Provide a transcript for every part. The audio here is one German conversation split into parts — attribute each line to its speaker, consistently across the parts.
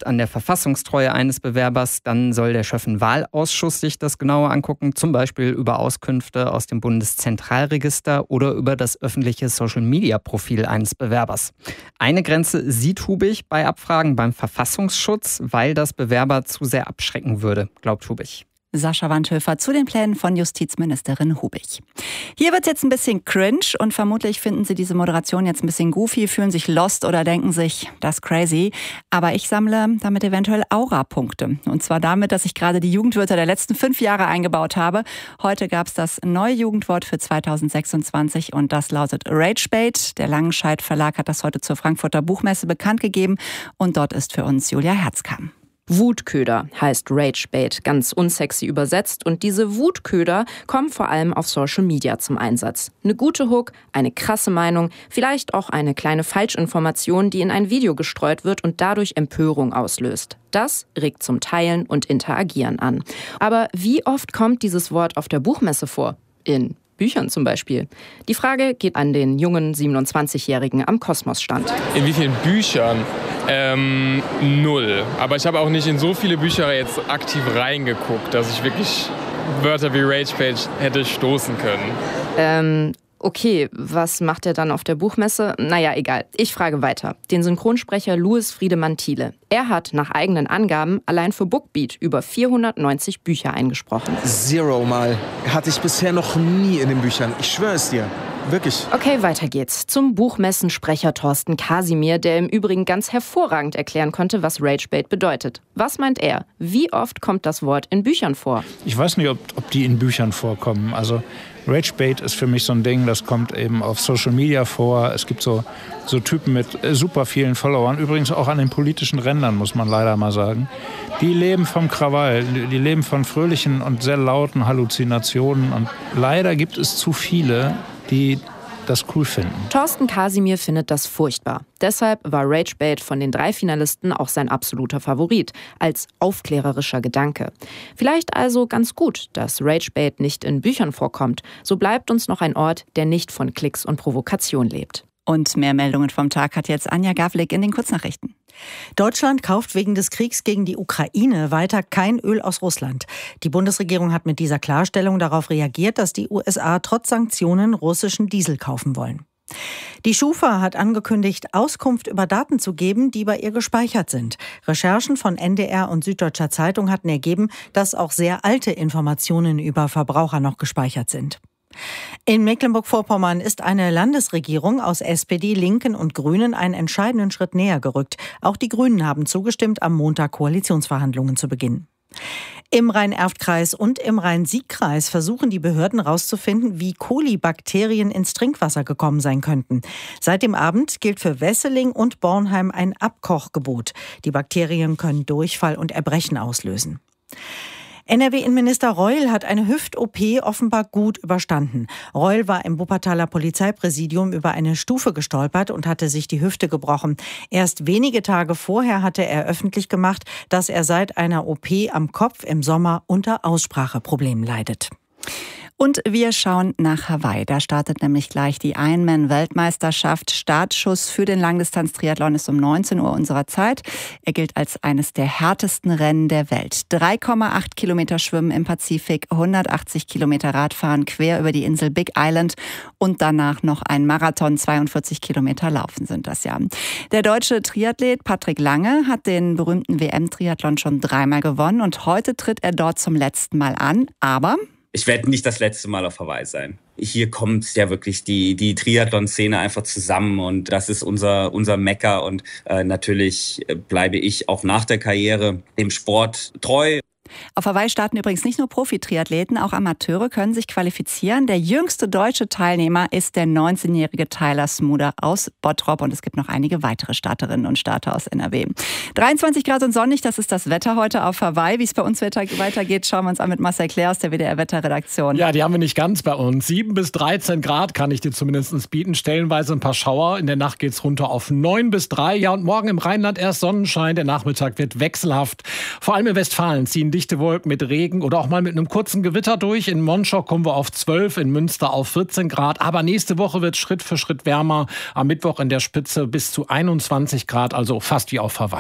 Speaker 1: an der Verfassungstreue eines Bewerbers. Dann soll der Schöffen-Wahlausschuss sich das genauer angucken, zum Beispiel über Auskünfte aus dem Bundeszentralregister oder über das öffentliche Social-Media-Profil eines Bewerbers. Eine Grenze sieht Hubig bei Abfragen beim Verfassungsschutz, weil das Bewerber zu sehr abschrecken würde, glaubt Hubig.
Speaker 2: Sascha Wandhöfer zu den Plänen von Justizministerin Hubig. Hier wird es jetzt ein bisschen cringe und vermutlich finden Sie diese Moderation jetzt ein bisschen goofy, fühlen sich lost oder denken sich, das ist crazy. Aber ich sammle damit eventuell Aura-Punkte. Und zwar damit, dass ich gerade die Jugendwörter der letzten 5 Jahre eingebaut habe. Heute gab es das neue Jugendwort für 2026 und das lautet Ragebait. Der Langenscheidt Verlag hat das heute zur Frankfurter Buchmesse bekannt gegeben und dort ist für uns Julia Herzkamp.
Speaker 3: Wutköder heißt Ragebait, ganz unsexy übersetzt. Und diese Wutköder kommen vor allem auf Social Media zum Einsatz. Eine gute Hook, eine krasse Meinung, vielleicht auch eine kleine Falschinformation, die in ein Video gestreut wird und dadurch Empörung auslöst. Das regt zum Teilen und Interagieren an. Aber wie oft kommt dieses Wort auf der Buchmesse vor? In Büchern zum Beispiel. Die Frage geht an den jungen 27-Jährigen am Kosmos-Stand.
Speaker 4: In wie vielen Büchern? 0. Aber ich habe auch nicht in so viele Bücher jetzt aktiv reingeguckt, dass ich wirklich Wörter wie Ragebait hätte stoßen können.
Speaker 3: Okay, was macht er dann auf der Buchmesse? Naja, egal. Ich frage weiter. Den Synchronsprecher Louis Friedemann Thiele. Er hat nach eigenen Angaben allein für Bookbeat über 490 Bücher eingesprochen.
Speaker 5: 0 Mal. Hatte ich bisher noch nie in den Büchern. Ich schwöre es dir. Wirklich.
Speaker 3: Okay, weiter geht's. Zum Buchmessensprecher Thorsten Kasimir, der im Übrigen ganz hervorragend erklären konnte, was Ragebait bedeutet. Was meint er? Wie oft kommt das Wort in Büchern vor?
Speaker 6: Ich weiß nicht, ob die in Büchern vorkommen. Also Ragebait ist für mich so ein Ding, das kommt eben auf Social Media vor. Es gibt so Typen mit super vielen Followern, übrigens auch an den politischen Rändern, muss man leider mal sagen. Die leben vom Krawall, die leben von fröhlichen und sehr lauten Halluzinationen. Und leider gibt es zu viele, die das cool finden.
Speaker 3: Thorsten Kasimir findet das furchtbar. Deshalb war Ragebait von den 3 Finalisten auch sein absoluter Favorit, als aufklärerischer Gedanke. Vielleicht also ganz gut, dass Ragebait nicht in Büchern vorkommt. So bleibt uns noch ein Ort, der nicht von Klicks und Provokation lebt.
Speaker 2: Und mehr Meldungen vom Tag hat jetzt Anja Gavlik in den Kurznachrichten.
Speaker 7: Deutschland kauft wegen des Kriegs gegen die Ukraine weiter kein Öl aus Russland. Die Bundesregierung hat mit dieser Klarstellung darauf reagiert, dass die USA trotz Sanktionen russischen Diesel kaufen wollen. Die Schufa hat angekündigt, Auskunft über Daten zu geben, die bei ihr gespeichert sind. Recherchen von NDR und Süddeutscher Zeitung hatten ergeben, dass auch sehr alte Informationen über Verbraucher noch gespeichert sind. In Mecklenburg-Vorpommern ist eine Landesregierung aus SPD, Linken und Grünen einen entscheidenden Schritt näher gerückt. Auch die Grünen haben zugestimmt, am Montag Koalitionsverhandlungen zu beginnen. Im Rhein-Erft-Kreis und im Rhein-Sieg-Kreis versuchen die Behörden herauszufinden, wie Kolibakterien ins Trinkwasser gekommen sein könnten. Seit dem Abend gilt für Wesseling und Bornheim ein Abkochgebot. Die Bakterien können Durchfall und Erbrechen auslösen. NRW-Innenminister Reul hat eine Hüft-OP offenbar gut überstanden. Reul war im Wuppertaler Polizeipräsidium über eine Stufe gestolpert und hatte sich die Hüfte gebrochen. Erst wenige Tage vorher hatte er öffentlich gemacht, dass er seit einer OP am Kopf im Sommer unter Ausspracheproblemen leidet.
Speaker 2: Und wir schauen nach Hawaii. Da startet nämlich gleich die Ironman-Weltmeisterschaft. Startschuss für den Langdistanz-Triathlon ist um 19 Uhr unserer Zeit. Er gilt als eines der härtesten Rennen der Welt. 3,8 Kilometer Schwimmen im Pazifik, 180 Kilometer Radfahren quer über die Insel Big Island und danach noch ein Marathon, 42 Kilometer Laufen sind das ja. Der deutsche Triathlet Patrick Lange hat den berühmten WM-Triathlon schon 3-mal gewonnen und heute tritt er dort zum letzten Mal an, aber
Speaker 8: ich werde nicht das letzte Mal auf Hawaii sein. Hier kommt ja wirklich die Triathlon-Szene einfach zusammen und das ist unser Mekka und natürlich bleibe ich auch nach der Karriere dem Sport treu.
Speaker 2: Auf Hawaii starten übrigens nicht nur Profi-Triathleten, auch Amateure können sich qualifizieren. Der jüngste deutsche Teilnehmer ist der 19-jährige Tyler Smuder aus Bottrop und es gibt noch einige weitere Starterinnen und Starter aus NRW. 23 Grad und sonnig, das ist das Wetter heute auf Hawaii. Wie es bei uns weitergeht, schauen wir uns an mit Marcel Claire aus der WDR-Wetterredaktion.
Speaker 9: Ja, die haben wir nicht ganz bei uns. 7 bis 13 Grad kann ich dir zumindest bieten. Stellenweise ein paar Schauer. In der Nacht geht's runter auf 9 bis 3. Ja, und morgen im Rheinland erst Sonnenschein. Der Nachmittag wird wechselhaft. Vor allem in Westfalen ziehen dichte Wolken mit Regen oder auch mal mit einem kurzen Gewitter durch. In Monschau kommen wir auf 12, in Münster auf 14 Grad. Aber nächste Woche wird Schritt für Schritt wärmer. Am Mittwoch in der Spitze bis zu 21 Grad, also fast wie auf Hawaii.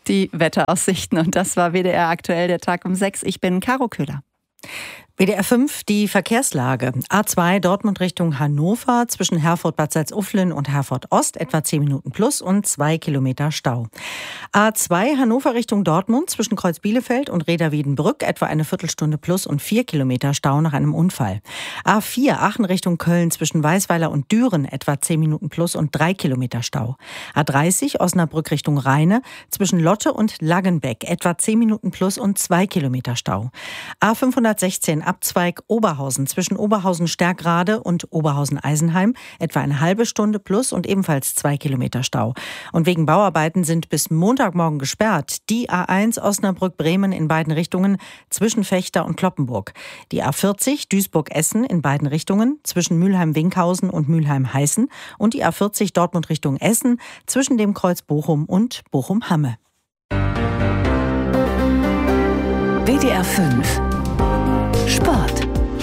Speaker 2: Die Wetteraussichten. Und das war WDR aktuell, der Tag um 6. Ich bin Caro Köhler. WDR 5, die Verkehrslage. A2 Dortmund Richtung Hannover zwischen Herford-Bad Salzuflen und Herford-Ost etwa 10 Minuten plus und 2 Kilometer Stau. A2 Hannover Richtung Dortmund zwischen Kreuz Bielefeld und Reda-Wiedenbrück etwa eine Viertelstunde plus und 4 Kilometer Stau nach einem Unfall. A4 Aachen Richtung Köln zwischen Weißweiler und Düren etwa 10 Minuten plus und 3 Kilometer Stau. A30 Osnabrück Richtung Rheine zwischen Lotte und Laggenbeck etwa 10 Minuten plus und 2 Kilometer Stau. A516 Abzweig Oberhausen zwischen Oberhausen-Stärkrade und Oberhausen-Eisenheim etwa eine halbe Stunde plus und ebenfalls 2 Kilometer Stau. Und wegen Bauarbeiten sind bis Montagmorgen gesperrt die A1 Osnabrück-Bremen in beiden Richtungen zwischen Fechter und Cloppenburg. Die A40 Duisburg-Essen in beiden Richtungen zwischen Mülheim-Winkhausen und Mülheim-Heißen und die A40 Dortmund Richtung Essen zwischen dem Kreuz Bochum und Bochum-Hamme.
Speaker 10: WDR 5 Sport.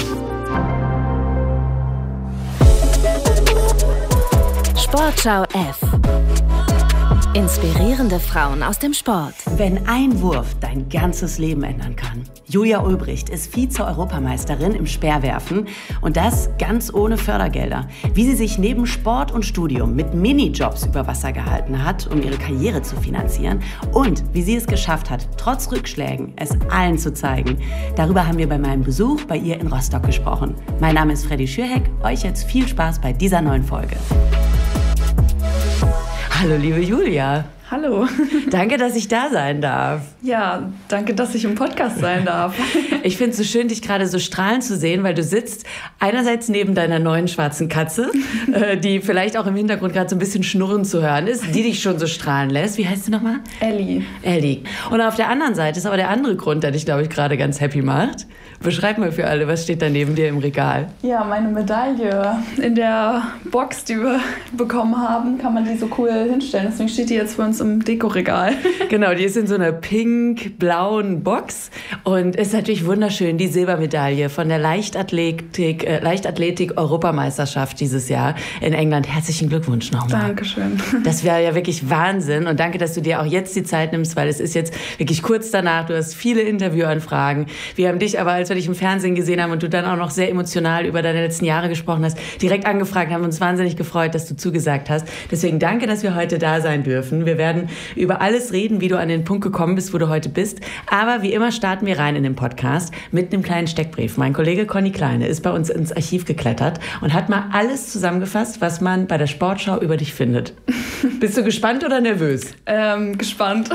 Speaker 10: Sportschau F. Inspirierende Frauen aus dem Sport.
Speaker 11: Wenn ein Wurf dein ganzes Leben ändern kann. Julia Ulbricht ist Vize-Europameisterin im Speerwerfen und das ganz ohne Fördergelder. Wie sie sich neben Sport und Studium mit Minijobs über Wasser gehalten hat, um ihre Karriere zu finanzieren und wie sie es geschafft hat, trotz Rückschlägen es allen zu zeigen. Darüber haben wir bei meinem Besuch bei ihr in Rostock gesprochen. Mein Name ist Freddy Schürheck. Euch jetzt viel Spaß bei dieser neuen Folge. Hallo liebe Julia.
Speaker 12: Hallo.
Speaker 11: Danke, dass ich da sein darf.
Speaker 12: Ja, danke, dass ich im Podcast sein darf.
Speaker 11: Ich finde es so schön, dich gerade so strahlend zu sehen, weil du sitzt einerseits neben deiner neuen schwarzen Katze, die vielleicht auch im Hintergrund gerade so ein bisschen schnurren zu hören ist, die dich schon so strahlen lässt. Wie heißt sie nochmal?
Speaker 12: Ellie.
Speaker 11: Ellie. Und auf der anderen Seite ist aber der andere Grund, der dich, glaube ich, gerade ganz happy macht. Beschreib mal für alle, was steht da neben dir im Regal?
Speaker 12: Ja, meine Medaille. In der Box, die wir bekommen haben, kann man die so cool hinstellen. Deswegen steht die jetzt für uns im Dekoregal.
Speaker 11: Genau, die ist in so einer pink-blauen Box und ist natürlich wunderschön, die Silbermedaille von der Leichtathletik-Europameisterschaft dieses Jahr in England. Herzlichen Glückwunsch nochmal.
Speaker 12: Dankeschön.
Speaker 11: Das wäre ja wirklich Wahnsinn und danke, dass du dir auch jetzt die Zeit nimmst, weil es ist jetzt wirklich kurz danach. Du hast viele Interviewanfragen. Wir haben dich aber, als wir dich im Fernsehen gesehen haben und du dann auch noch sehr emotional über deine letzten Jahre gesprochen hast, direkt angefragt, haben uns wahnsinnig gefreut, dass du zugesagt hast. Deswegen danke, dass wir heute da sein dürfen. Wir werden über alles reden, wie du an den Punkt gekommen bist, wo du heute bist. Aber wie immer starten wir rein in den Podcast mit einem kleinen Steckbrief. Mein Kollege Conny Kleine ist bei uns ins Archiv geklettert und hat mal alles zusammengefasst, was man bei der Sportschau über dich findet. Bist du gespannt oder nervös?
Speaker 12: Gespannt.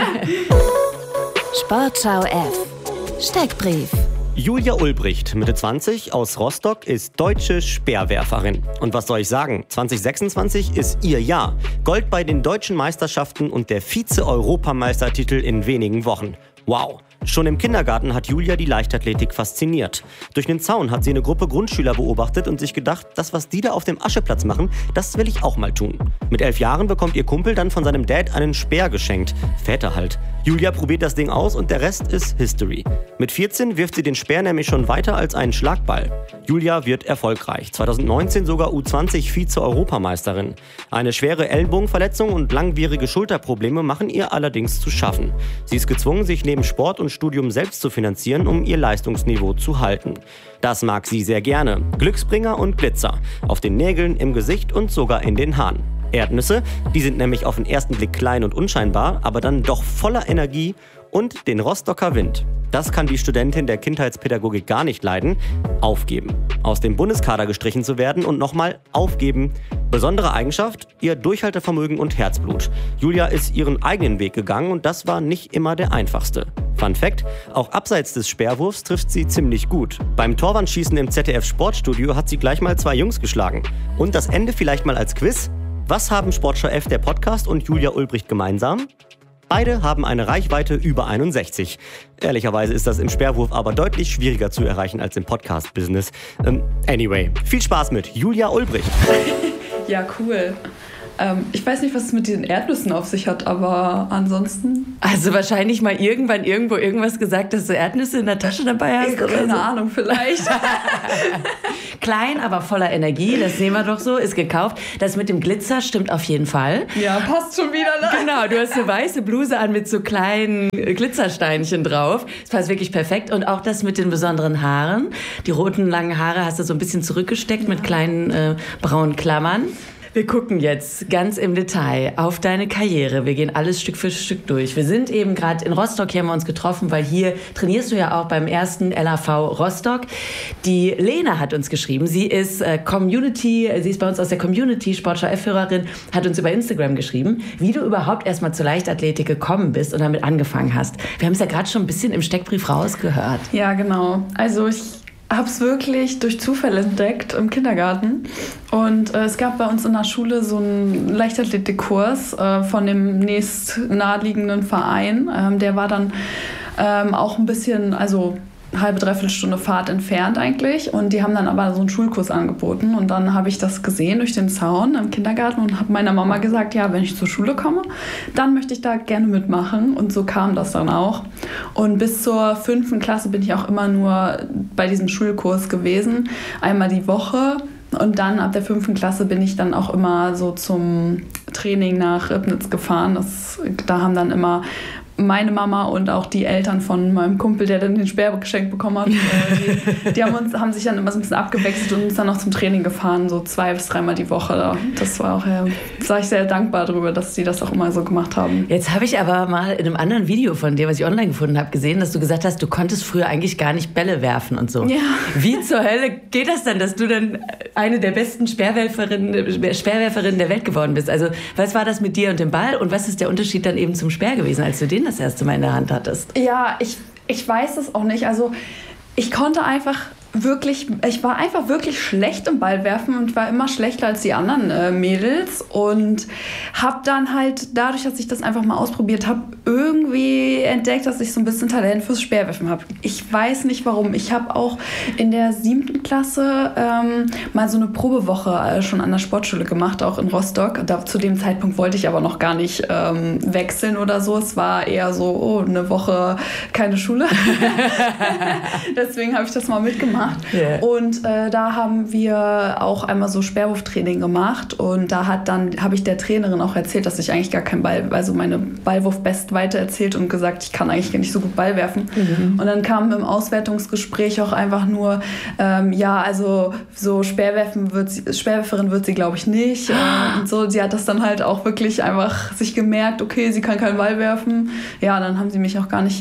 Speaker 10: Sportschau F. Steckbrief.
Speaker 13: Julia Ulbricht, Mitte 20, aus Rostock, ist deutsche Speerwerferin. Und was soll ich sagen? 2026 ist ihr Jahr. Gold bei den deutschen Meisterschaften und der Vize-Europameistertitel in wenigen Wochen. Wow! Schon im Kindergarten hat Julia die Leichtathletik fasziniert. Durch einen Zaun hat sie eine Gruppe Grundschüler beobachtet und sich gedacht, das, was die da auf dem Ascheplatz machen, das will ich auch mal tun. Mit 11 Jahren bekommt ihr Kumpel dann von seinem Dad einen Speer geschenkt. Väter halt. Julia probiert das Ding aus und der Rest ist History. Mit 14 wirft sie den Speer nämlich schon weiter als einen Schlagball. Julia wird erfolgreich. 2019 sogar U20 Vize-Europameisterin. Eine schwere Ellenbogenverletzung und langwierige Schulterprobleme machen ihr allerdings zu schaffen. Sie ist gezwungen, sich neben Sport und Studium selbst zu finanzieren, um ihr Leistungsniveau zu halten. Das mag sie sehr gerne. Glücksbringer und Glitzer. Auf den Nägeln, im Gesicht und sogar in den Haaren. Erdnüsse, die sind nämlich auf den ersten Blick klein und unscheinbar, aber dann doch voller Energie und den Rostocker Wind. Das kann die Studentin der Kindheitspädagogik gar nicht leiden. Aufgeben. Aus dem Bundeskader gestrichen zu werden und nochmal aufgeben. Besondere Eigenschaft, ihr Durchhaltevermögen und Herzblut. Julia ist ihren eigenen Weg gegangen und das war nicht immer der einfachste. Fun Fact, auch abseits des Speerwurfs trifft sie ziemlich gut. Beim Torwandschießen im ZDF Sportstudio hat sie gleich mal 2 Jungs geschlagen. Und das Ende vielleicht mal als Quiz. Was haben Sportschau F, der Podcast, und Julia Ulbricht gemeinsam? Beide haben eine Reichweite über 61. Ehrlicherweise ist das im Speerwurf aber deutlich schwieriger zu erreichen als im Podcast-Business. Anyway, viel Spaß mit Julia Ulbricht.
Speaker 12: Ja, cool. Ich weiß nicht, was es mit diesen Erdnüssen auf sich hat, aber ansonsten...
Speaker 11: Also wahrscheinlich mal irgendwann irgendwo irgendwas gesagt, dass du Erdnüsse in der Tasche dabei hast?
Speaker 12: Keine Ahnung, vielleicht.
Speaker 11: Klein, aber voller Energie, das sehen wir doch so, ist gekauft. Das mit dem Glitzer stimmt auf jeden Fall.
Speaker 12: Ja, passt schon wieder. Ne?
Speaker 11: Genau, du hast eine weiße Bluse an mit so kleinen Glitzersteinchen drauf. Das passt wirklich perfekt. Und auch das mit den besonderen Haaren. Die roten, langen Haare hast du so ein bisschen zurückgesteckt mit kleinen braunen Klammern. Wir gucken jetzt ganz im Detail auf deine Karriere. Wir gehen alles Stück für Stück durch. Wir sind eben gerade in Rostock, hier haben wir uns getroffen, weil hier trainierst du ja auch beim ersten LAV Rostock. Die Lena hat uns geschrieben, sie ist sie ist bei uns aus der Community, Sportschau F-Hörerin, hat uns über Instagram geschrieben, wie du überhaupt erstmal zur Leichtathletik gekommen bist und damit angefangen hast. Wir haben es ja gerade schon ein bisschen im Steckbrief rausgehört.
Speaker 12: Ja, genau. Also ich habe es wirklich durch Zufall entdeckt im Kindergarten. Und es gab bei uns in der Schule so einen Leichtathletikkurs von dem nächst naheliegenden Verein. Der war dann auch ein bisschen, also halbe, dreiviertel Stunde Fahrt entfernt eigentlich. Und die haben dann aber so einen Schulkurs angeboten. Und dann habe ich das gesehen durch den Zaun im Kindergarten und habe meiner Mama gesagt, ja, wenn ich zur Schule komme, dann möchte ich da gerne mitmachen. Und so kam das dann auch. Und bis zur 5. Klasse bin ich auch immer nur bei diesem Schulkurs gewesen. Einmal die Woche. Und dann ab der 5. Klasse bin ich dann auch immer so zum Training nach Ribnitz gefahren. Da haben dann immer meine Mama und auch die Eltern von meinem Kumpel, der dann den Speer geschenkt bekommen hat, die haben sich dann immer so ein bisschen abgewechselt und uns dann noch zum Training gefahren, so 2 bis 3 Mal die Woche. Das war auch, war ich sehr dankbar darüber, dass die das auch immer so gemacht haben.
Speaker 11: Jetzt habe ich aber mal in einem anderen Video von dir, was ich online gefunden habe, gesehen, dass du gesagt hast, du konntest früher eigentlich gar nicht Bälle werfen und so.
Speaker 12: Ja.
Speaker 11: Wie zur Hölle geht das dann, dass du dann eine der besten Speerwerferinnen der Welt geworden bist? Also was war das mit dir und dem Ball und was ist der Unterschied dann eben zum Speer gewesen, als du den das erste Mal in der Hand hattest?
Speaker 12: Ja, ich weiß es auch nicht. Also ich konnte einfach ich war einfach wirklich schlecht im Ballwerfen und war immer schlechter als die anderen Mädels und habe dann halt, dadurch, dass ich das einfach mal ausprobiert habe, irgendwie entdeckt, dass ich so ein bisschen Talent fürs Speerwerfen habe. Ich weiß nicht warum. Ich habe auch in der 7. Klasse mal so eine Probewoche schon an der Sportschule gemacht, auch in Rostock. Zu dem Zeitpunkt wollte ich aber noch gar nicht wechseln oder so. Es war eher so, eine Woche keine Schule. Deswegen habe ich das mal mitgemacht. Yeah. Und da haben wir auch einmal so Speerwurftraining gemacht und da habe ich der Trainerin auch erzählt, dass ich eigentlich gar keinen Ball, also meine Ballwurf-Best weiter erzählt und gesagt, ich kann eigentlich gar nicht so gut Ball werfen. Mhm. Und dann kam im Auswertungsgespräch auch einfach nur, also so Speerwerferin wird sie, glaube ich, nicht. Und so, sie hat das dann halt auch wirklich einfach sich gemerkt, okay, sie kann keinen Ball werfen. Ja, dann haben sie mich auch gar nicht,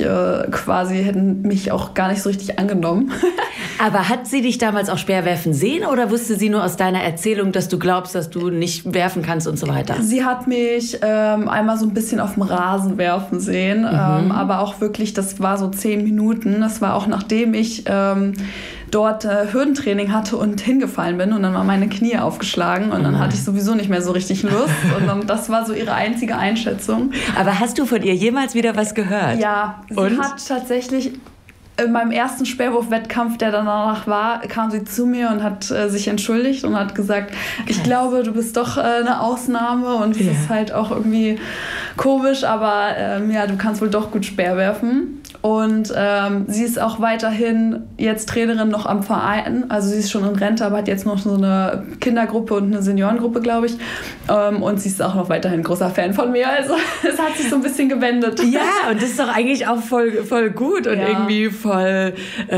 Speaker 12: hätten mich auch gar nicht so richtig angenommen.
Speaker 11: Aber hat sie dich damals auch Speerwerfen sehen oder wusste sie nur aus deiner Erzählung, dass du glaubst, dass du nicht werfen kannst und so weiter?
Speaker 12: Sie hat mich einmal so ein bisschen auf dem Rasen werfen sehen, aber auch wirklich, das war so 10 Minuten. Das war auch nachdem ich dort Hürdentraining hatte und hingefallen bin und dann waren meine Knie aufgeschlagen und dann hatte ich sowieso nicht mehr so richtig Lust und dann, das war so ihre einzige Einschätzung.
Speaker 11: Aber hast du von ihr jemals wieder was gehört?
Speaker 12: Ja, sie hat tatsächlich in meinem ersten Speerwurf-Wettkampf, der danach war, kam sie zu mir und hat sich entschuldigt und hat gesagt, ich glaube, du bist doch eine Ausnahme und es ist halt auch irgendwie komisch, aber du kannst wohl doch gut Speer werfen. Und sie ist auch weiterhin jetzt Trainerin noch am Verein. Also sie ist schon in Rente, aber hat jetzt noch so eine Kindergruppe und eine Seniorengruppe, glaube ich. Und sie ist auch noch weiterhin ein großer Fan von mir. Also es hat sich so ein bisschen gewendet.
Speaker 11: Ja, und das ist doch eigentlich auch voll gut und irgendwie voll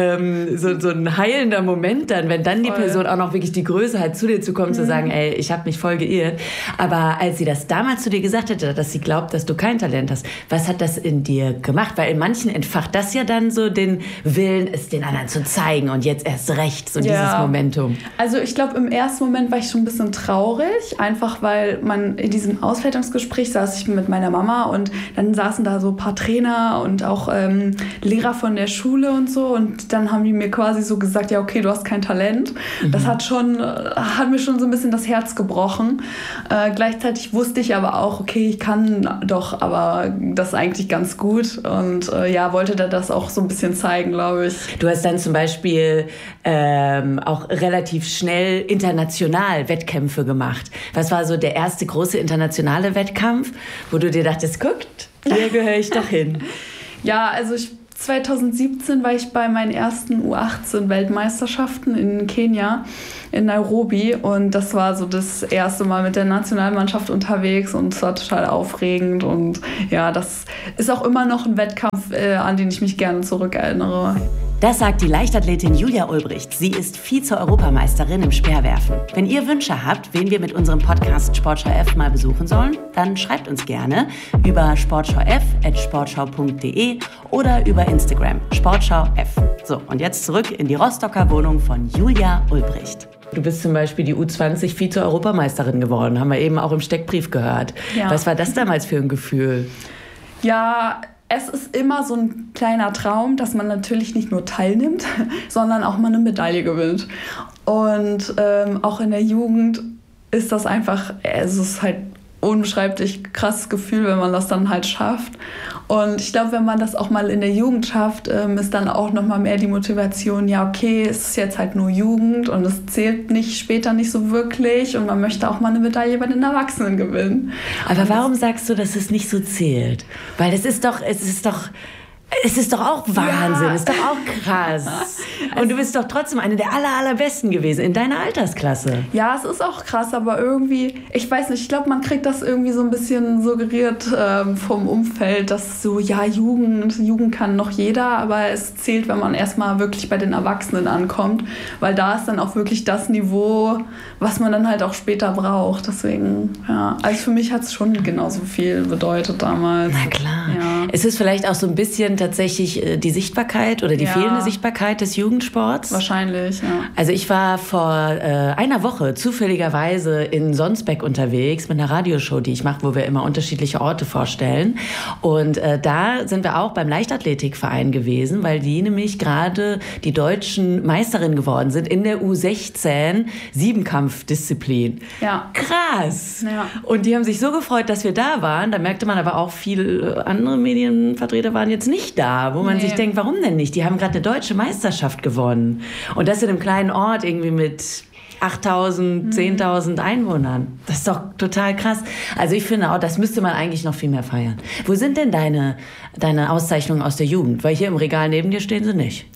Speaker 11: so ein heilender Moment dann, wenn dann die Person auch noch wirklich die Größe hat, zu dir zu kommen, zu sagen, ey, ich habe mich voll geirrt. Aber als sie das damals zu dir gesagt hätte, dass sie glaubt, dass du kein Talent hast, was hat das in dir gemacht? Weil in manchen entfacht das ja dann so den Willen, es den anderen zu zeigen und jetzt erst recht, so dieses Momentum.
Speaker 12: Also ich glaube, im ersten Moment war ich schon ein bisschen traurig, einfach weil man in diesem Auswertungsgespräch saß ich mit meiner Mama und dann saßen da so ein paar Trainer und auch Lehrer von der Schule und so und dann haben die mir quasi so gesagt, ja okay, du hast kein Talent. Das hat mir schon so ein bisschen das Herz gebrochen. Gleichzeitig wusste ich aber auch, okay, ich kann doch aber das eigentlich ganz gut und wollte wollte der das auch so ein bisschen zeigen, glaube ich.
Speaker 11: Du hast dann zum Beispiel auch relativ schnell international Wettkämpfe gemacht. Was war so der erste große internationale Wettkampf, wo du dir dachtest, guckt, hier gehöre ich doch hin?
Speaker 12: Ja, also 2017 war ich bei meinen ersten U18-Weltmeisterschaften in Kenia, in Nairobi. Und das war so das erste Mal mit der Nationalmannschaft unterwegs und es war total aufregend. Und ja, das ist auch immer noch ein Wettkampf, an den ich mich gerne zurückerinnere.
Speaker 11: Das sagt die Leichtathletin Julia Ulbricht. Sie ist Vize-Europameisterin im Speerwerfen. Wenn ihr Wünsche habt, wen wir mit unserem Podcast Sportschau F mal besuchen sollen, dann schreibt uns gerne über sportschauF@sportschau.de oder über Instagram Sportschau F. So, und jetzt zurück in die Rostocker Wohnung von Julia Ulbricht. Du bist zum Beispiel die U20 Vize-Europameisterin geworden, haben wir eben auch im Steckbrief gehört. Ja. Was war das damals für ein Gefühl?
Speaker 12: Ja, es ist immer so ein kleiner Traum, dass man natürlich nicht nur teilnimmt, sondern auch mal eine Medaille gewinnt. Und auch in der Jugend ist das einfach, es ist halt unbeschreiblich krasses Gefühl, wenn man das dann halt schafft. Und ich glaube, wenn man das auch mal in der Jugend schafft, ist dann auch nochmal mehr die Motivation, ja okay, es ist jetzt halt nur Jugend und es zählt später nicht so wirklich und man möchte auch mal eine Medaille bei den Erwachsenen gewinnen.
Speaker 11: Aber warum sagst du, dass es nicht so zählt? Weil es ist doch auch Wahnsinn, ist doch auch krass. Und du bist doch trotzdem eine der allerbesten gewesen in deiner Altersklasse.
Speaker 12: Ja, es ist auch krass, aber irgendwie, ich weiß nicht, ich glaube, man kriegt das irgendwie so ein bisschen suggeriert vom Umfeld, dass so, ja, Jugend kann noch jeder, aber es zählt, wenn man erstmal wirklich bei den Erwachsenen ankommt, weil da ist dann auch wirklich das Niveau, was man dann halt auch später braucht. Deswegen, ja, also für mich hat es schon genauso viel bedeutet damals.
Speaker 11: Na klar.
Speaker 12: Ja.
Speaker 11: Es ist vielleicht auch so ein bisschen tatsächlich die Sichtbarkeit oder die fehlende Sichtbarkeit des Jugendsports.
Speaker 12: Wahrscheinlich, ja.
Speaker 11: Also ich war vor einer Woche zufälligerweise in Sonsbeck unterwegs mit einer Radioshow, die ich mache, wo wir immer unterschiedliche Orte vorstellen. Und da sind wir auch beim Leichtathletikverein gewesen, weil die nämlich gerade die deutschen Meisterinnen geworden sind in der U16 Siebenkampfdisziplin.
Speaker 12: Ja.
Speaker 11: Krass!
Speaker 12: Ja.
Speaker 11: Und die haben sich so gefreut, dass wir da waren. Da merkte man aber auch, viele andere Medienvertreter waren jetzt nicht da, wo man sich denkt, warum denn nicht? Die haben gerade eine deutsche Meisterschaft gewonnen. Und das in einem kleinen Ort irgendwie mit 8.000, 10.000 Einwohnern. Das ist doch total krass. Also ich finde auch, das müsste man eigentlich noch viel mehr feiern. Wo sind denn deine Auszeichnungen aus der Jugend? Weil hier im Regal neben dir stehen sie nicht.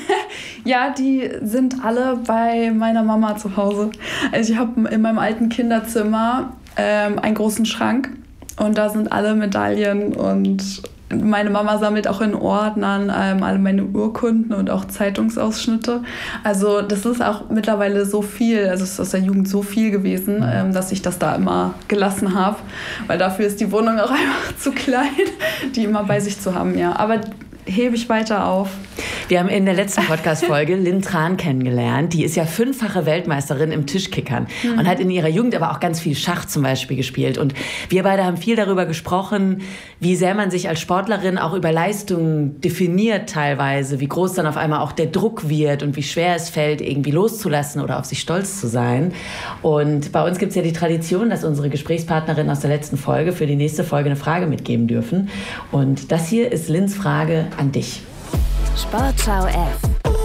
Speaker 12: Ja, die sind alle bei meiner Mama zu Hause. Also ich habe in meinem alten Kinderzimmer einen großen Schrank und da sind alle Medaillen und meine Mama sammelt auch in Ordnern alle meine Urkunden und auch Zeitungsausschnitte. Also das ist auch mittlerweile so viel, also es ist aus der Jugend so viel gewesen, dass ich das da immer gelassen habe. Weil dafür ist die Wohnung auch einfach zu klein, die immer bei sich zu haben, ja. Aber hebe ich weiter auf.
Speaker 11: Wir haben in der letzten Podcast-Folge Lynn Tran kennengelernt. Die ist ja 5-fache Weltmeisterin im Tischkickern und hat in ihrer Jugend aber auch ganz viel Schach zum Beispiel gespielt. Und wir beide haben viel darüber gesprochen, wie sehr man sich als Sportlerin auch über Leistungen definiert teilweise, wie groß dann auf einmal auch der Druck wird und wie schwer es fällt, irgendwie loszulassen oder auf sich stolz zu sein. Und bei uns gibt es ja die Tradition, dass unsere Gesprächspartnerinnen aus der letzten Folge für die nächste Folge eine Frage mitgeben dürfen. Und das hier ist Lynns Frage an dich.
Speaker 10: Sportschau F.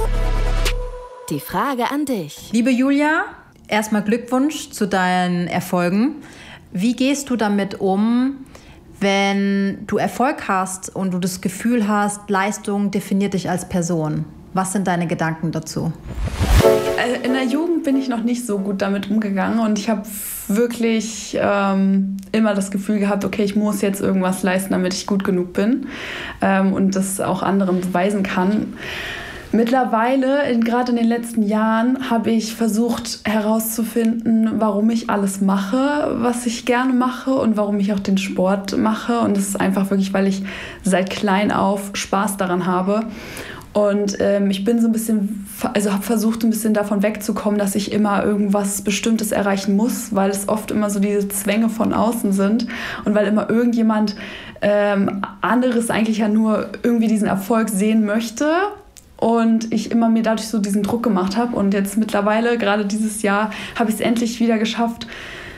Speaker 10: Die Frage an dich.
Speaker 14: Liebe Julia, erstmal Glückwunsch zu deinen Erfolgen. Wie gehst du damit um, wenn du Erfolg hast und du das Gefühl hast, Leistung definiert dich als Person? Was sind deine Gedanken dazu?
Speaker 12: In der Jugend bin ich noch nicht so gut damit umgegangen und ich habe wirklich immer das Gefühl gehabt, okay, ich muss jetzt irgendwas leisten, damit ich gut genug bin und das auch anderen beweisen kann. Mittlerweile, gerade in den letzten Jahren, habe ich versucht herauszufinden, warum ich alles mache, was ich gerne mache und warum ich auch den Sport mache. Und das ist einfach wirklich, weil ich seit klein auf Spaß daran habe. Und ich bin so ein bisschen, also habe versucht, ein bisschen davon wegzukommen, dass ich immer irgendwas Bestimmtes erreichen muss, weil es oft immer so diese Zwänge von außen sind und weil immer irgendjemand anderes eigentlich ja nur irgendwie diesen Erfolg sehen möchte. Und ich immer mir dadurch so diesen Druck gemacht habe. Und jetzt mittlerweile, gerade dieses Jahr, habe ich es endlich wieder geschafft,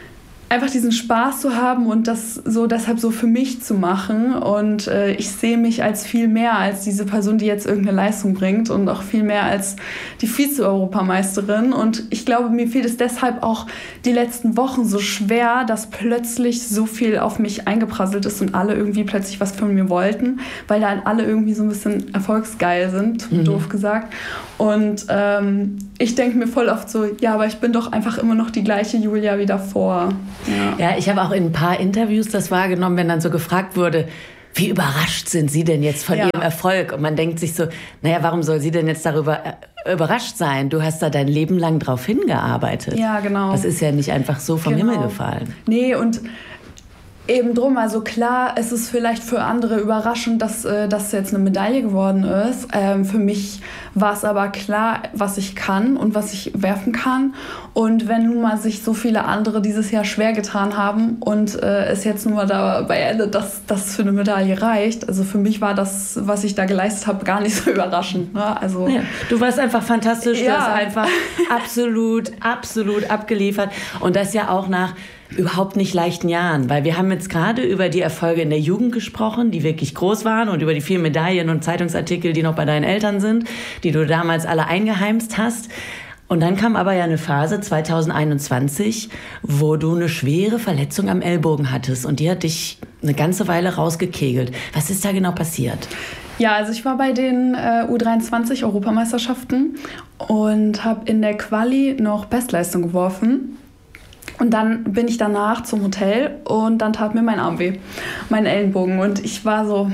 Speaker 12: einfach diesen Spaß zu haben und das so deshalb so für mich zu machen. Und ich sehe mich als viel mehr als diese Person, die jetzt irgendeine Leistung bringt und auch viel mehr als die Vize-Europameisterin. Und ich glaube, mir fiel es deshalb auch die letzten Wochen so schwer, dass plötzlich so viel auf mich eingeprasselt ist und alle irgendwie plötzlich was von mir wollten, weil dann alle irgendwie so ein bisschen erfolgsgeil sind, doof gesagt. Und ich denke mir voll oft so, ja, aber ich bin doch einfach immer noch die gleiche Julia wie davor.
Speaker 11: Ja, ich habe auch in ein paar Interviews das wahrgenommen, wenn dann so gefragt wurde, wie überrascht sind Sie denn jetzt von Ihrem Erfolg? Und man denkt sich so, naja, warum soll sie denn jetzt darüber überrascht sein? Du hast da dein Leben lang drauf hingearbeitet.
Speaker 12: Ja, genau.
Speaker 11: Das ist ja nicht einfach so vom Himmel gefallen.
Speaker 12: Nee, und eben drum, also klar, es ist vielleicht für andere überraschend, dass jetzt eine Medaille geworden ist. Für mich war es aber klar, was ich kann und was ich werfen kann. Und wenn nun mal sich so viele andere dieses Jahr schwer getan haben und es jetzt nur mal dabei endet, dass das für eine Medaille reicht, also für mich war das, was ich da geleistet habe, gar nicht so überraschend. Ne? Also,
Speaker 11: ja, du warst einfach fantastisch, du hast einfach absolut abgeliefert. Und das ja auch nach überhaupt nicht leichten Jahren, weil wir haben jetzt gerade über die Erfolge in der Jugend gesprochen, die wirklich groß waren und über die vielen Medaillen und Zeitungsartikel, die noch bei deinen Eltern sind, die du damals alle eingeheimst hast. Und dann kam aber ja eine Phase 2021, wo du eine schwere Verletzung am Ellbogen hattest und die hat dich eine ganze Weile rausgekegelt. Was ist da genau passiert?
Speaker 12: Ja, also ich war bei den U23-Europameisterschaften und habe in der Quali noch Bestleistung geworfen. Und dann bin ich danach zum Hotel und dann tat mir mein Arm weh, mein Ellenbogen. Und ich war so,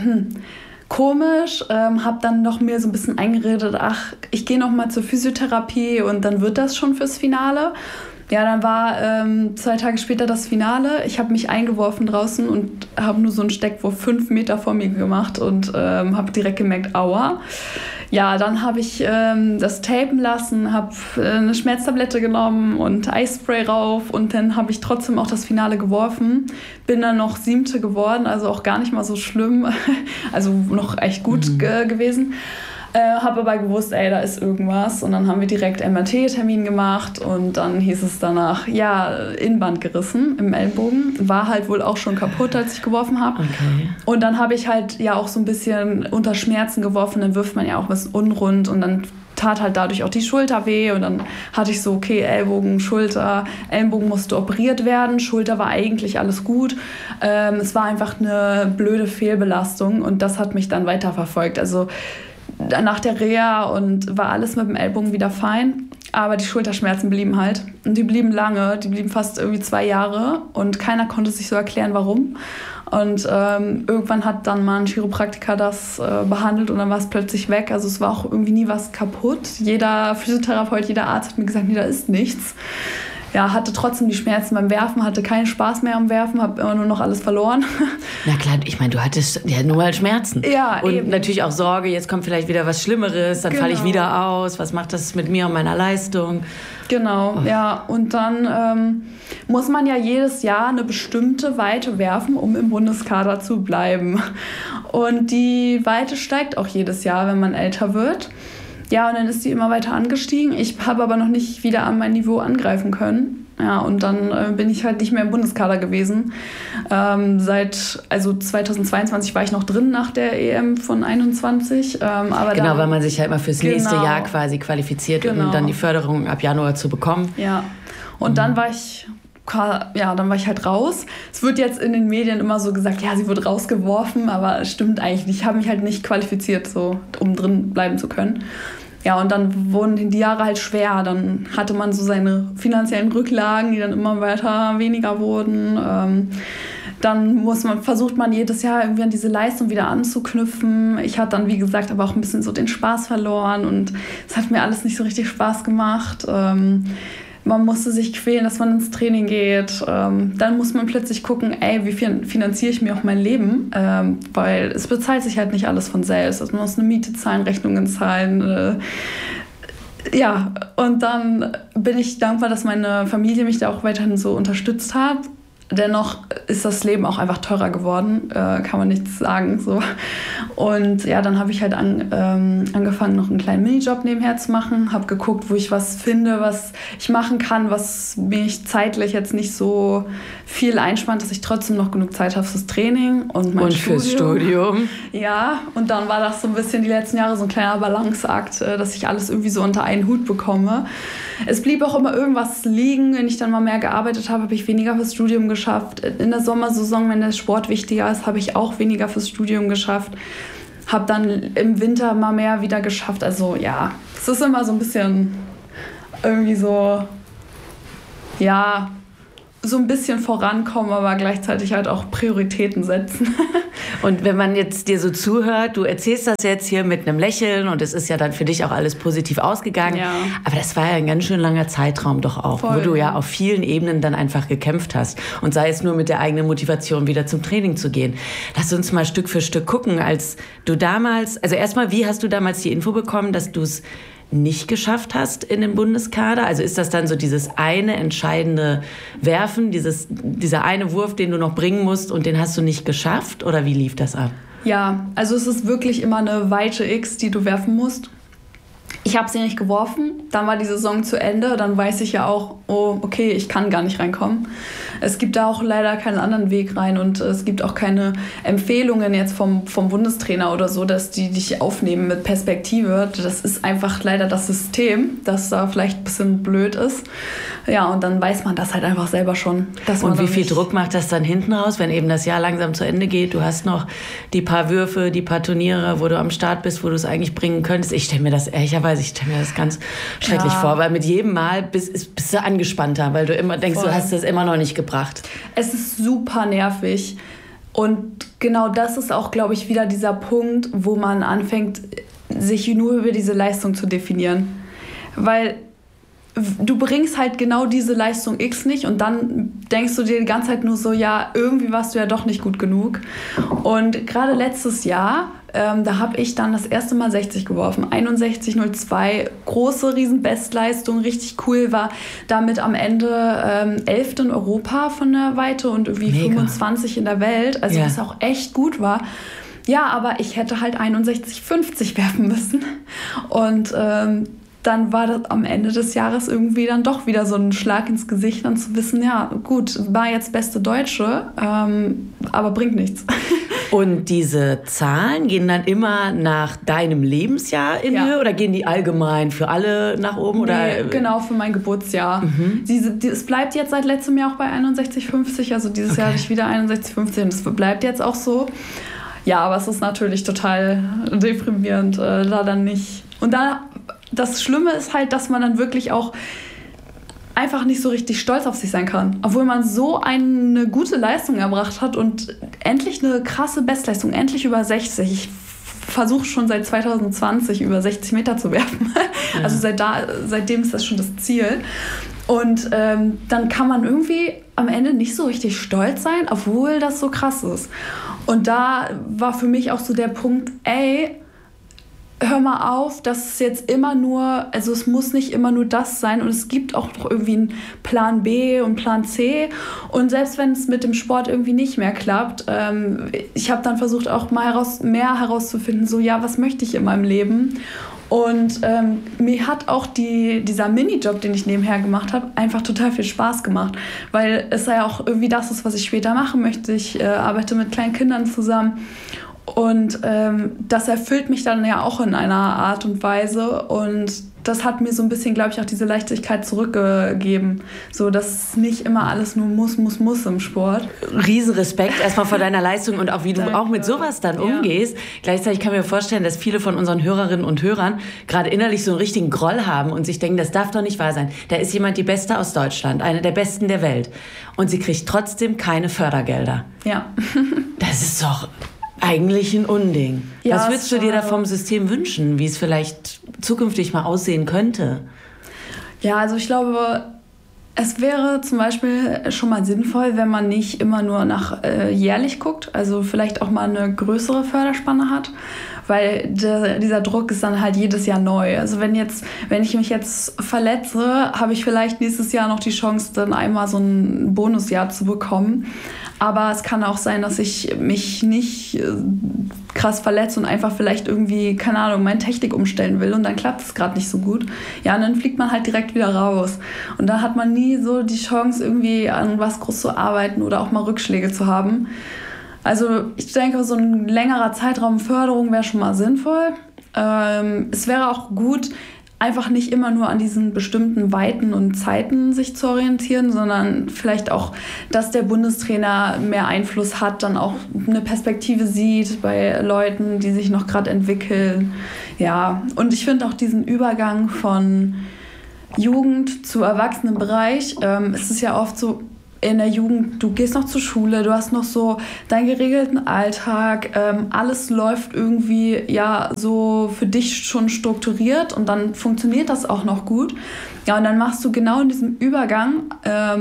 Speaker 12: komisch, habe dann noch mir so ein bisschen eingeredet, ach, ich gehe noch mal zur Physiotherapie und dann wird das schon fürs Finale. Ja, dann war 2 Tage später das Finale. Ich habe mich eingeworfen draußen und habe nur so einen Steckwurf 5 Meter vor mir gemacht und habe direkt gemerkt, aua. Ja, dann habe ich das tapen lassen, habe eine Schmerztablette genommen und Eisspray rauf und dann habe ich trotzdem auch das Finale geworfen. Bin dann noch 7. geworden, also auch gar nicht mal so schlimm, also noch echt gut gewesen. Habe aber gewusst, da ist irgendwas und dann haben wir direkt MRT-Termin gemacht und dann hieß es danach, ja, Innenband gerissen im Ellenbogen, war halt wohl auch schon kaputt, als ich geworfen habe. Okay. Und dann habe ich halt ja auch so ein bisschen unter Schmerzen geworfen, dann wirft man ja auch ein bisschen unrund und dann tat halt dadurch auch die Schulter weh und dann hatte ich so, okay, Ellbogen, Schulter, Ellenbogen musste operiert werden, Schulter war eigentlich alles gut. Es war einfach eine blöde Fehlbelastung und das hat mich dann weiterverfolgt. Also nach der Reha und war alles mit dem Ellbogen wieder fein. Aber die Schulterschmerzen blieben halt. Und die blieben lange, die blieben fast irgendwie 2 Jahre. Und keiner konnte sich so erklären, warum. Und irgendwann hat dann mal ein Chiropraktiker das behandelt und dann war es plötzlich weg. Also es war auch irgendwie nie was kaputt. Jeder Physiotherapeut, jeder Arzt hat mir gesagt, nee, da ist nichts. Ja, hatte trotzdem die Schmerzen beim Werfen, hatte keinen Spaß mehr am Werfen, habe immer nur noch alles verloren.
Speaker 11: Na klar, ich meine, du hattest ja nur mal Schmerzen.
Speaker 12: Ja,
Speaker 11: und
Speaker 12: eben.
Speaker 11: Natürlich auch Sorge, jetzt kommt vielleicht wieder was Schlimmeres, dann falle ich wieder aus, was macht das mit mir und meiner Leistung?
Speaker 12: Genau, ja. Und dann muss man ja jedes Jahr eine bestimmte Weite werfen, um im Bundeskader zu bleiben. Und die Weite steigt auch jedes Jahr, wenn man älter wird. Ja, und dann ist die immer weiter angestiegen. Ich habe aber noch nicht wieder an mein Niveau angreifen können. Ja, und dann bin ich halt nicht mehr im Bundeskader gewesen. Seit 2022 war ich noch drin nach der EM von 21. Aber
Speaker 11: genau, weil man sich halt mal fürs nächste Jahr quasi qualifiziert, um dann die Förderung ab Januar zu bekommen.
Speaker 12: Ja, und dann war ich halt raus. Es wird jetzt in den Medien immer so gesagt, ja, sie wird rausgeworfen, aber es stimmt eigentlich nicht. Ich habe mich halt nicht qualifiziert, so, um drin bleiben zu können. Ja, und dann wurden die Jahre halt schwer. Dann hatte man so seine finanziellen Rücklagen, die dann immer weiter weniger wurden. Dann versucht man jedes Jahr irgendwie an diese Leistung wieder anzuknüpfen. Ich hatte dann, wie gesagt, aber auch ein bisschen so den Spaß verloren und es hat mir alles nicht so richtig Spaß gemacht. Man musste sich quälen, dass man ins Training geht. Dann muss man plötzlich gucken, wie finanziere ich mir auch mein Leben? Weil es bezahlt sich halt nicht alles von selbst. Also man muss eine Miete zahlen, Rechnungen zahlen. Ja, und dann bin ich dankbar, dass meine Familie mich da auch weiterhin so unterstützt hat. dennoch ist das Leben auch einfach teurer geworden, kann man nichts sagen. So. Und ja, dann habe ich halt angefangen, noch einen kleinen Minijob nebenher zu machen, habe geguckt, wo ich was finde, was ich machen kann, was mich zeitlich jetzt nicht so viel einspannt, dass ich trotzdem noch genug Zeit habe fürs Training und mein Studium.
Speaker 11: Fürs Studium.
Speaker 12: Ja, und dann war das so ein bisschen die letzten Jahre so ein kleiner Balanceakt, dass ich alles irgendwie so unter einen Hut bekomme. Es blieb auch immer irgendwas liegen. Wenn ich dann mal mehr gearbeitet habe, habe ich weniger fürs Studium geschafft. In der Sommersaison, wenn der Sport wichtiger ist, habe ich auch weniger fürs Studium geschafft. Habe dann im Winter mal mehr wieder geschafft. Also ja, es ist immer so ein bisschen irgendwie so, ja, so ein bisschen vorankommen, aber gleichzeitig halt auch Prioritäten setzen.
Speaker 11: Und wenn man jetzt dir so zuhört, du erzählst das jetzt hier mit einem Lächeln und es ist ja dann für dich auch alles positiv ausgegangen. Ja. Aber das war ja ein ganz schön langer Zeitraum doch auch, voll, wo du ja auf vielen Ebenen dann einfach gekämpft hast. Und sei es nur mit der eigenen Motivation, wieder zum Training zu gehen. Lass uns mal Stück für Stück gucken, als du damals, also erstmal, wie hast du damals die Info bekommen, dass du es nicht geschafft hast in den Bundeskader? Also ist das dann so dieses eine entscheidende Werfen, dieser eine Wurf, den du noch bringen musst und den hast du nicht geschafft? Oder wie lief das ab?
Speaker 12: Ja, also es ist wirklich immer eine weite X, die du werfen musst. Ich habe sie nicht geworfen, dann war die Saison zu Ende, dann weiß ich ja auch, oh, okay, ich kann gar nicht reinkommen. Es gibt da auch leider keinen anderen Weg rein und es gibt auch keine Empfehlungen jetzt vom Bundestrainer oder so, dass die dich aufnehmen mit Perspektive. Das ist einfach leider das System, das da vielleicht ein bisschen blöd ist. Ja, und dann weiß man das halt einfach selber schon.
Speaker 11: Und wie viel Druck macht das dann hinten raus, wenn eben das Jahr langsam zu Ende geht? Du hast noch die paar Würfe, die paar Turniere, wo du am Start bist, wo du es eigentlich bringen könntest. Ich stelle mir das ganz schrecklich vor, weil mit jedem Mal bist du angespannter, weil du immer denkst, du hast das immer noch nicht gebracht.
Speaker 12: Es ist super nervig und genau das ist auch, glaube ich, wieder dieser Punkt, wo man anfängt, sich nur über diese Leistung zu definieren. Weil du bringst halt genau diese Leistung X nicht und dann denkst du dir die ganze Zeit nur so, ja, irgendwie warst du ja doch nicht gut genug. Und gerade letztes Jahr, da habe ich dann das erste Mal 60 geworfen, 61,02, große, riesen Bestleistung, richtig cool, war damit am Ende 11. in Europa von der Weite und irgendwie 25 in der Welt, also was auch echt gut war. Ja, aber ich hätte halt 61,50 werfen müssen und dann war das am Ende des Jahres irgendwie dann doch wieder so ein Schlag ins Gesicht, dann zu wissen, ja gut, war jetzt beste Deutsche, aber bringt nichts.
Speaker 11: Und diese Zahlen gehen dann immer nach deinem Lebensjahr in Höhe oder gehen die allgemein für alle nach oben?
Speaker 12: Nee, genau, für mein Geburtsjahr. Es bleibt jetzt seit letztem Jahr auch bei 61,50, also dieses Jahr habe ich wieder 61,50 und es bleibt jetzt auch so. Ja, aber es ist natürlich total deprimierend, da dann nicht. Und das Schlimme ist halt, dass man dann wirklich auch einfach nicht so richtig stolz auf sich sein kann. Obwohl man so eine gute Leistung erbracht hat und endlich eine krasse Bestleistung, endlich über 60. Ich versuche schon seit 2020 über 60 Meter zu werfen. Ja. Also seitdem ist das schon das Ziel. Und dann kann man irgendwie am Ende nicht so richtig stolz sein, obwohl das so krass ist. Und da war für mich auch so der Punkt, hör mal auf, dass es jetzt immer nur, also es muss nicht immer nur das sein und es gibt auch noch irgendwie einen Plan B und Plan C und selbst wenn es mit dem Sport irgendwie nicht mehr klappt, ich habe dann versucht auch mal mehr herauszufinden, so ja, was möchte ich in meinem Leben und mir hat auch dieser Minijob, den ich nebenher gemacht habe, einfach total viel Spaß gemacht, weil es ja auch irgendwie das ist, was ich später machen möchte. Ich arbeite mit kleinen Kindern zusammen. Und das erfüllt mich dann ja auch in einer Art und Weise und das hat mir so ein bisschen, glaube ich, auch diese Leichtigkeit zurückgegeben, so dass nicht immer alles nur muss im Sport.
Speaker 11: Riesenrespekt erstmal vor deiner Leistung und auch wie du auch mit sowas dann umgehst. Gleichzeitig kann ich mir vorstellen, dass viele von unseren Hörerinnen und Hörern gerade innerlich so einen richtigen Groll haben und sich denken, das darf doch nicht wahr sein. Da ist jemand die Beste aus Deutschland, eine der Besten der Welt und sie kriegt trotzdem keine Fördergelder.
Speaker 12: Ja.
Speaker 11: Das ist doch eigentlich ein Unding. Ja, was würdest du dir da vom System wünschen, wie es vielleicht zukünftig mal aussehen könnte?
Speaker 12: Ja, also ich glaube, Es wäre zum Beispiel schon mal sinnvoll, wenn man nicht immer nur nach jährlich guckt, also vielleicht auch mal eine größere Förderspanne hat, weil dieser Druck ist dann halt jedes Jahr neu. Also wenn ich mich jetzt verletze, habe ich vielleicht nächstes Jahr noch die Chance, dann einmal so ein Bonusjahr zu bekommen. Aber es kann auch sein, dass ich mich nicht krass verletze und einfach vielleicht irgendwie, keine Ahnung, meine Technik umstellen will und dann klappt es gerade nicht so gut. Ja, und dann fliegt man halt direkt wieder raus. Und da hat man nie so die Chance, irgendwie an was groß zu arbeiten oder auch mal Rückschläge zu haben. Also ich denke, so ein längerer Zeitraum Förderung wäre schon mal sinnvoll. Es wäre auch gut, einfach nicht immer nur an diesen bestimmten Weiten und Zeiten sich zu orientieren, sondern vielleicht auch, dass der Bundestrainer mehr Einfluss hat, dann auch eine Perspektive sieht bei Leuten, die sich noch gerade entwickeln. Ja, und ich finde auch diesen Übergang von Jugend zu Erwachsenenbereich, es ist ja oft so, in der Jugend, du gehst noch zur Schule, du hast noch so deinen geregelten Alltag, alles läuft irgendwie ja so für dich schon strukturiert und dann funktioniert das auch noch gut. Ja, und dann machst du genau in diesem Übergang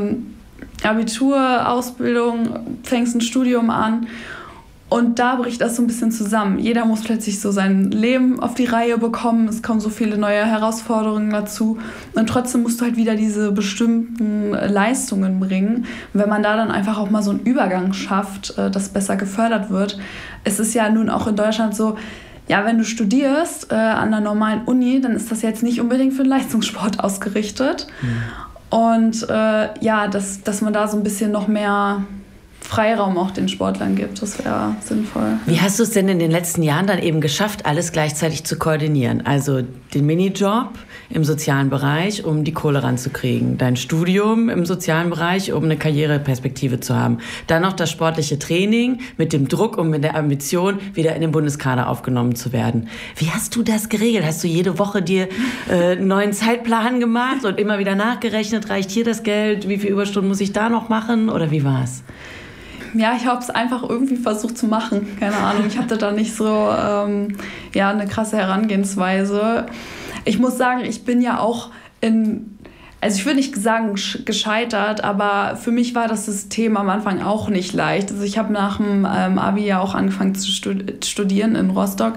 Speaker 12: Abitur, Ausbildung, fängst ein Studium an und da bricht das so ein bisschen zusammen. Jeder muss plötzlich so sein Leben auf die Reihe bekommen. Es kommen so viele neue Herausforderungen dazu. Und trotzdem musst du halt wieder diese bestimmten Leistungen bringen. Und wenn man da dann einfach auch mal so einen Übergang schafft, dass besser gefördert wird. Es ist ja nun auch in Deutschland so, ja, wenn du studierst an einer normalen Uni, dann ist das jetzt nicht unbedingt für den Leistungssport ausgerichtet. Und dass man da so ein bisschen noch mehr Freiraum auch den Sportlern gibt. Das wäre sinnvoll.
Speaker 11: Wie hast du es denn in den letzten Jahren dann eben geschafft, alles gleichzeitig zu koordinieren? Also den Minijob im sozialen Bereich, um die Kohle ranzukriegen. Dein Studium im sozialen Bereich, um eine Karriereperspektive zu haben. Dann noch das sportliche Training mit dem Druck und mit der Ambition, wieder in den Bundeskader aufgenommen zu werden. Wie hast du das geregelt? Hast du jede Woche dir einen neuen Zeitplan gemacht und immer wieder nachgerechnet, reicht hier das Geld? Wie viele Überstunden muss ich da noch machen? Oder wie war's?
Speaker 12: Ja, ich habe es einfach irgendwie versucht zu machen. Keine Ahnung, ich hatte da nicht so eine krasse Herangehensweise. Ich muss sagen, ich bin ja auch also ich würde nicht sagen gescheitert, aber für mich war das System am Anfang auch nicht leicht. Also ich habe nach dem Abi ja auch angefangen zu studieren in Rostock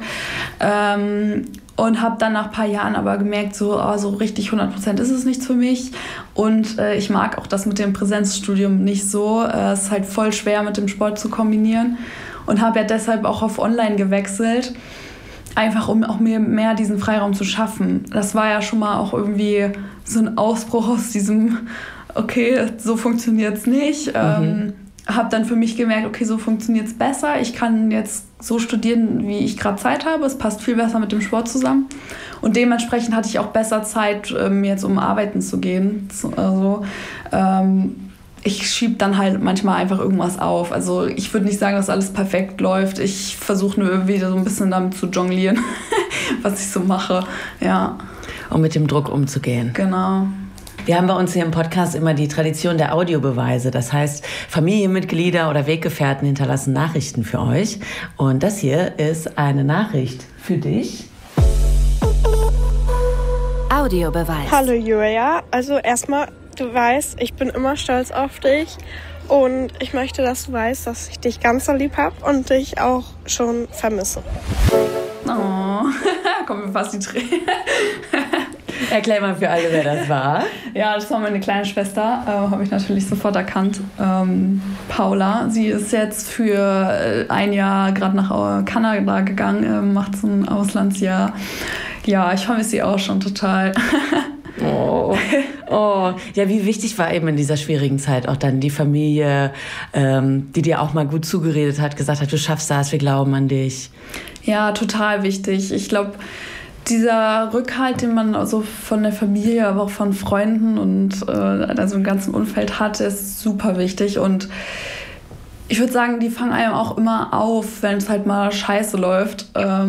Speaker 12: und habe dann nach ein paar Jahren aber gemerkt, so richtig 100% ist es nichts für mich. Und ich mag auch das mit dem Präsenzstudium nicht so. Es ist halt voll schwer mit dem Sport zu kombinieren und habe ja deshalb auch auf Online gewechselt. Einfach um auch mir mehr diesen Freiraum zu schaffen. Das war ja schon mal auch irgendwie so ein Ausbruch aus diesem, okay, so funktioniert es nicht. Habe dann für mich gemerkt, okay, so funktioniert es besser. Ich kann jetzt so studieren, wie ich gerade Zeit habe. Es passt viel besser mit dem Sport zusammen. Und dementsprechend hatte ich auch besser Zeit, jetzt um arbeiten zu gehen. Also ich schiebe dann halt manchmal einfach irgendwas auf. Also ich würde nicht sagen, dass alles perfekt läuft. Ich versuche nur wieder so ein bisschen damit zu jonglieren, was ich so mache. Ja.
Speaker 11: Um mit dem Druck umzugehen.
Speaker 12: Genau.
Speaker 11: Wir haben bei uns hier im Podcast immer die Tradition der Audiobeweise. Das heißt, Familienmitglieder oder Weggefährten hinterlassen Nachrichten für euch. Und das hier ist eine Nachricht für dich.
Speaker 10: Audiobeweis.
Speaker 15: Hallo Julia. Also erstmal, du weißt, ich bin immer stolz auf dich. Und ich möchte, dass du weißt, dass ich dich ganz so lieb habe und dich auch schon vermisse.
Speaker 12: Oh, kommen mir fast die Tränen.
Speaker 11: Erklär mal für alle, wer das war.
Speaker 12: Ja, das war meine kleine Schwester, habe ich natürlich sofort erkannt. Paula, sie ist jetzt für ein Jahr gerade nach Kanada gegangen, macht so ein Auslandsjahr. Ja, ich vermisse sie auch schon total.
Speaker 11: Oh. Ja, wie wichtig war eben in dieser schwierigen Zeit auch dann die Familie, die dir auch mal gut zugeredet hat, gesagt hat, du schaffst das, wir glauben an dich.
Speaker 12: Ja, total wichtig. Ich glaube, dieser Rückhalt, den man also von der Familie, aber auch von Freunden und also im ganzen Umfeld hat, ist super wichtig. Und ich würde sagen, die fangen einem auch immer auf, wenn es halt mal scheiße läuft.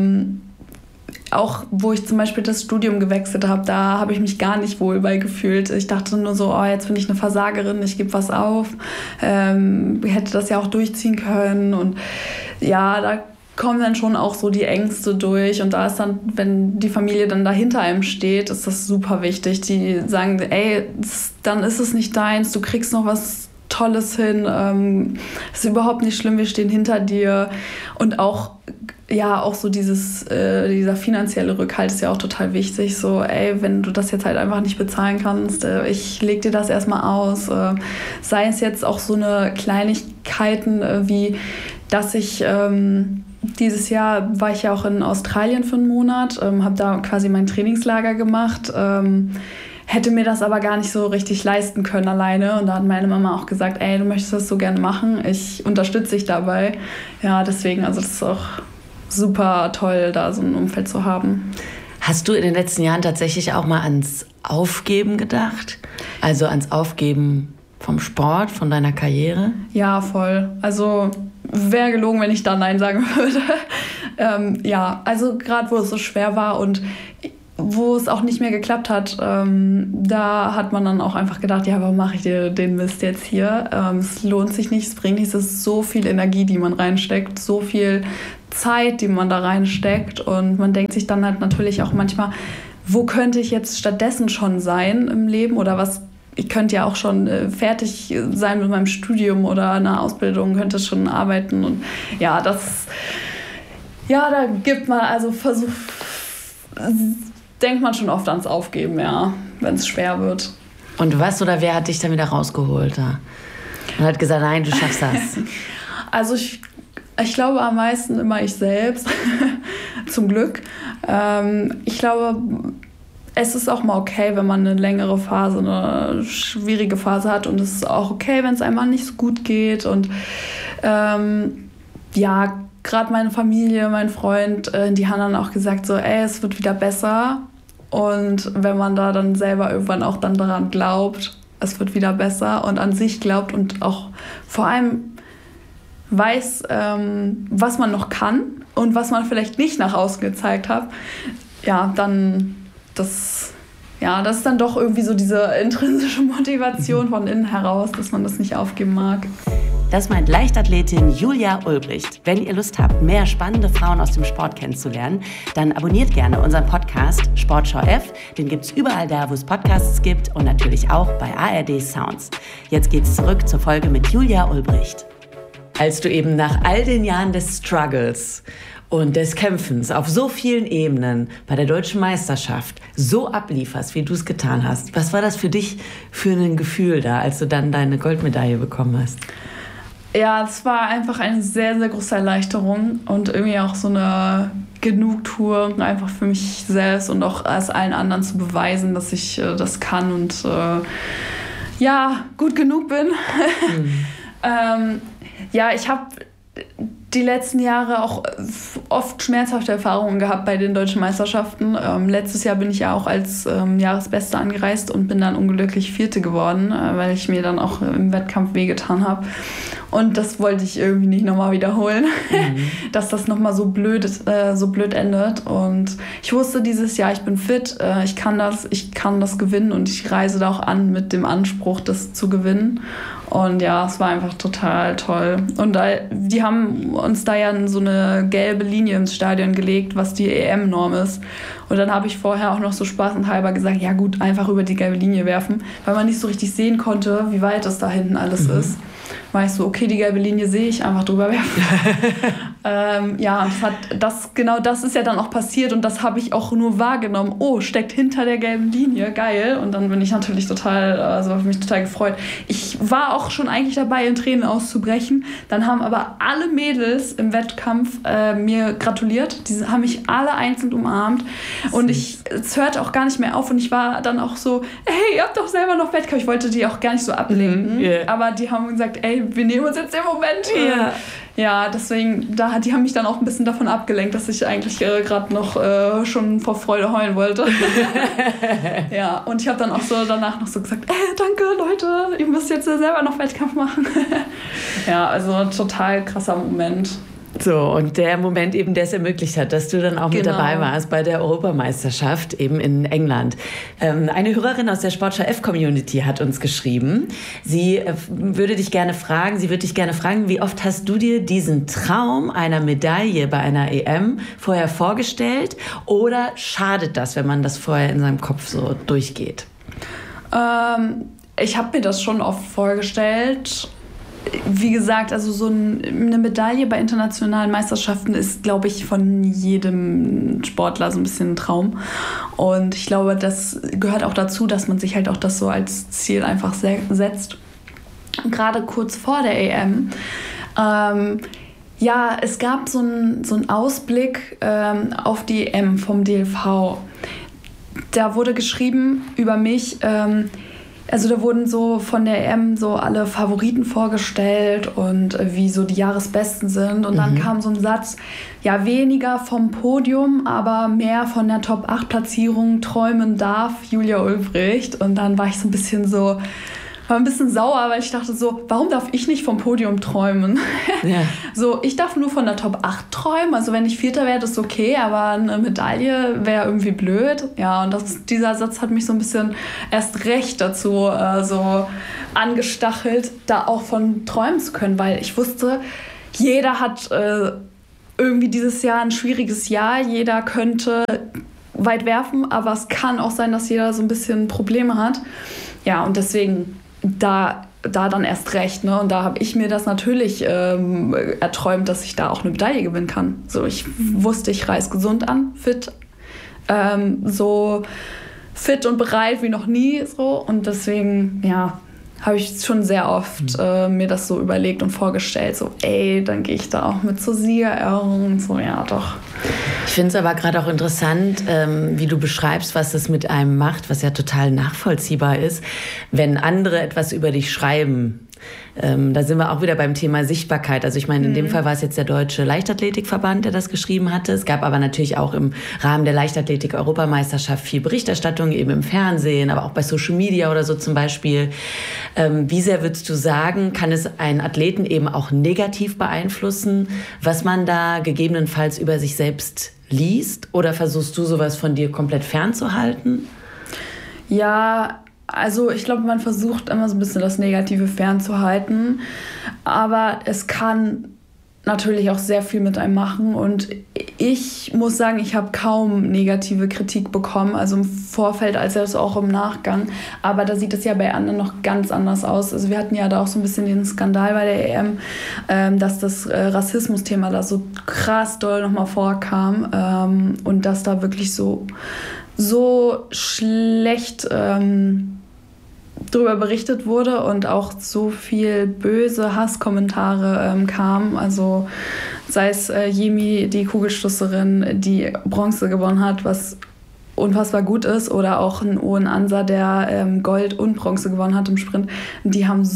Speaker 12: Auch wo ich zum Beispiel das Studium gewechselt habe, da habe ich mich gar nicht wohl bei gefühlt. Ich dachte nur so, jetzt bin ich eine Versagerin, ich gebe was auf. Hätte das ja auch durchziehen können. Und ja, da kommen dann schon auch so die Ängste durch. Und da ist dann, wenn die Familie dann da hinter einem steht, ist das super wichtig. Die sagen, ey, dann ist es nicht deins, du kriegst noch was Tolles hin, ist überhaupt nicht schlimm, wir stehen hinter dir. Und auch so dieser finanzielle Rückhalt ist ja auch total wichtig. So, ey, wenn du das jetzt halt einfach nicht bezahlen kannst, ich leg dir das erstmal aus. Sei es jetzt auch so eine Kleinigkeiten wie, dass ich dieses Jahr war ich ja auch in Australien für einen Monat, habe da quasi mein Trainingslager gemacht. Hätte mir das aber gar nicht so richtig leisten können alleine. Und da hat meine Mama auch gesagt, ey, du möchtest das so gerne machen, ich unterstütze dich dabei. Ja, deswegen, also das ist auch super toll, da so ein Umfeld zu haben.
Speaker 11: Hast du in den letzten Jahren tatsächlich auch mal ans Aufgeben gedacht? Also ans Aufgeben vom Sport, von deiner Karriere?
Speaker 12: Ja, voll. Also wäre gelogen, wenn ich da Nein sagen würde. Also gerade wo es so schwer war und wo es auch nicht mehr geklappt hat, da hat man dann auch einfach gedacht, ja, warum mache ich dir den Mist jetzt hier? Es lohnt sich nicht, es bringt nichts, es ist so viel Energie, die man reinsteckt, so viel Zeit, die man da reinsteckt und man denkt sich dann halt natürlich auch manchmal, wo könnte ich jetzt stattdessen schon sein im Leben oder was? Ich könnte ja auch schon fertig sein mit meinem Studium oder einer Ausbildung, könnte schon arbeiten und ja, da gibt man also denkt man schon oft ans Aufgeben, ja, wenn es schwer wird.
Speaker 11: Und was oder wer hat dich dann wieder rausgeholt da? Und hat gesagt, nein, du schaffst das.
Speaker 12: Also ich glaube am meisten immer ich selbst, zum Glück. Ich glaube, es ist auch mal okay, wenn man eine längere Phase, eine schwierige Phase hat und es ist auch okay, wenn es einmal nicht so gut geht und gerade meine Familie, mein Freund, die haben dann auch gesagt so, ey, es wird wieder besser. Und wenn man da dann selber irgendwann auch dann daran glaubt, es wird wieder besser und an sich glaubt und auch vor allem weiß, was man noch kann und was man vielleicht nicht nach außen gezeigt hat, ja, dann das ist dann doch irgendwie so diese intrinsische Motivation von innen heraus, dass man das nicht aufgeben mag.
Speaker 11: Das meint Leichtathletin Julia Ulbricht. Wenn ihr Lust habt, mehr spannende Frauen aus dem Sport kennenzulernen, dann abonniert gerne unseren Podcast Sportschau F. Den gibt's überall da, wo es Podcasts gibt und natürlich auch bei ARD Sounds. Jetzt geht's zurück zur Folge mit Julia Ulbricht. Als du eben nach all den Jahren des Struggles und des Kämpfens auf so vielen Ebenen bei der Deutschen Meisterschaft so ablieferst, wie du es getan hast, was war das für dich für ein Gefühl da, als du dann deine Goldmedaille bekommen hast?
Speaker 12: Ja, es war einfach eine sehr, sehr große Erleichterung und irgendwie auch so eine Genugtuung einfach für mich selbst und auch als allen anderen zu beweisen, dass ich das kann und gut genug bin. Ich habe die letzten Jahre auch oft schmerzhafte Erfahrungen gehabt bei den deutschen Meisterschaften. Letztes Jahr bin ich ja auch als Jahresbeste angereist und bin dann unglücklich Vierte geworden, weil ich mir dann auch im Wettkampf wehgetan habe. Und das wollte ich irgendwie nicht nochmal wiederholen, dass das nochmal so blöd endet. Und ich wusste dieses Jahr, ich bin fit, ich kann das gewinnen und ich reise da auch an mit dem Anspruch, das zu gewinnen. Und ja, es war einfach total toll. Und die haben uns da ja so eine gelbe Linie ins Stadion gelegt, was die EM-Norm ist. Und dann habe ich vorher auch noch so spaßenshalber gesagt, ja gut, einfach über die gelbe Linie werfen, weil man nicht so richtig sehen konnte, wie weit es da hinten alles ist. War ich so, okay, die gelbe Linie sehe ich, einfach drüber werfen. Genau das ist ja dann auch passiert und das habe ich auch nur wahrgenommen. Oh, steckt hinter der gelben Linie, geil. Und dann bin ich natürlich habe mich total gefreut. Ich war auch schon eigentlich dabei, in Tränen auszubrechen. Dann haben aber alle Mädels im Wettkampf mir gratuliert. Die haben mich alle einzeln umarmt. Und es hörte auch gar nicht mehr auf. Und ich war dann auch so, hey, ihr habt doch selber noch Wettkampf. Ich wollte die auch gar nicht so ablenken. Aber die haben gesagt, ey, wir nehmen uns jetzt den Moment hier. Ja, deswegen, die haben mich dann auch ein bisschen davon abgelenkt, dass ich eigentlich gerade noch schon vor Freude heulen wollte. Ja, und ich habe dann auch so danach noch so gesagt, danke Leute, ihr müsst jetzt selber noch Wettkampf machen. Ja, also total krasser Moment.
Speaker 11: So, und der Moment eben, der es ermöglicht hat, dass du dann auch mit dabei warst bei der Europameisterschaft eben in England. Eine Hörerin aus der Sportschau F-Community hat uns geschrieben, sie würde dich gerne fragen, wie oft hast du dir diesen Traum einer Medaille bei einer EM vorher vorgestellt oder schadet das, wenn man das vorher in seinem Kopf so durchgeht?
Speaker 12: Ich habe mir das schon oft vorgestellt. Wie gesagt, also so eine Medaille bei internationalen Meisterschaften ist, glaube ich, von jedem Sportler so ein bisschen ein Traum. Und ich glaube, das gehört auch dazu, dass man sich halt auch das so als Ziel einfach setzt. Gerade kurz vor der EM. Es gab so einen Ausblick auf die EM vom DLV. Da wurde geschrieben über mich, also da wurden so von der EM so alle Favoriten vorgestellt und wie so die Jahresbesten sind. Und dann kam so ein Satz, ja, weniger vom Podium, aber mehr von der Top-8-Platzierung träumen darf Julia Ulbricht. Und dann war ich so ein bisschen sauer, weil ich dachte so, warum darf ich nicht vom Podium träumen? Ja. So, ich darf nur von der Top 8 träumen. Also wenn ich Vierter wäre, das ist okay, aber eine Medaille wäre irgendwie blöd. Ja, und dieser Satz hat mich so ein bisschen erst recht dazu so angestachelt, da auch von träumen zu können, weil ich wusste, jeder hat irgendwie dieses Jahr ein schwieriges Jahr, jeder könnte weit werfen, aber es kann auch sein, dass jeder so ein bisschen Probleme hat. Ja, und deswegen da dann erst recht, ne? Und da habe ich mir das natürlich erträumt, dass ich da auch eine Medaille gewinnen kann. So, ich wusste, ich reise gesund an, fit, so fit und bereit wie noch nie, so. Und deswegen, ja, habe ich schon sehr oft mir das so überlegt und vorgestellt, so, dann gehe ich da auch mit zur Siegerehrung und so, ja, doch.
Speaker 11: Ich finde es aber gerade auch interessant, wie du beschreibst, was das mit einem macht, was ja total nachvollziehbar ist, wenn andere etwas über dich schreiben. Da sind wir auch wieder beim Thema Sichtbarkeit. Also ich meine, in dem Fall war es jetzt der Deutsche Leichtathletikverband, der das geschrieben hatte. Es gab aber natürlich auch im Rahmen der Leichtathletik-Europameisterschaft viel Berichterstattung, eben im Fernsehen, aber auch bei Social Media oder so zum Beispiel. Wie sehr würdest du sagen, kann es einen Athleten eben auch negativ beeinflussen, was man da gegebenenfalls über sich selbst liest? Oder versuchst du sowas von dir komplett fernzuhalten?
Speaker 12: Ja, also ich glaube, man versucht immer so ein bisschen das Negative fernzuhalten, aber es kann natürlich auch sehr viel mit einem machen und ich muss sagen, ich habe kaum negative Kritik bekommen, also im Vorfeld als auch im Nachgang, aber da sieht es ja bei anderen noch ganz anders aus. Also wir hatten ja da auch so ein bisschen den Skandal bei der EM, dass das Rassismus-Thema da so krass doll nochmal vorkam und dass da wirklich so schlecht darüber berichtet wurde und auch so viel böse Hasskommentare kamen. Also sei es Yemi, die Kugelstoßerin, die Bronze gewonnen hat, was unfassbar gut ist, oder auch ein Owen Ansa, der Gold und Bronze gewonnen hat im Sprint. Die haben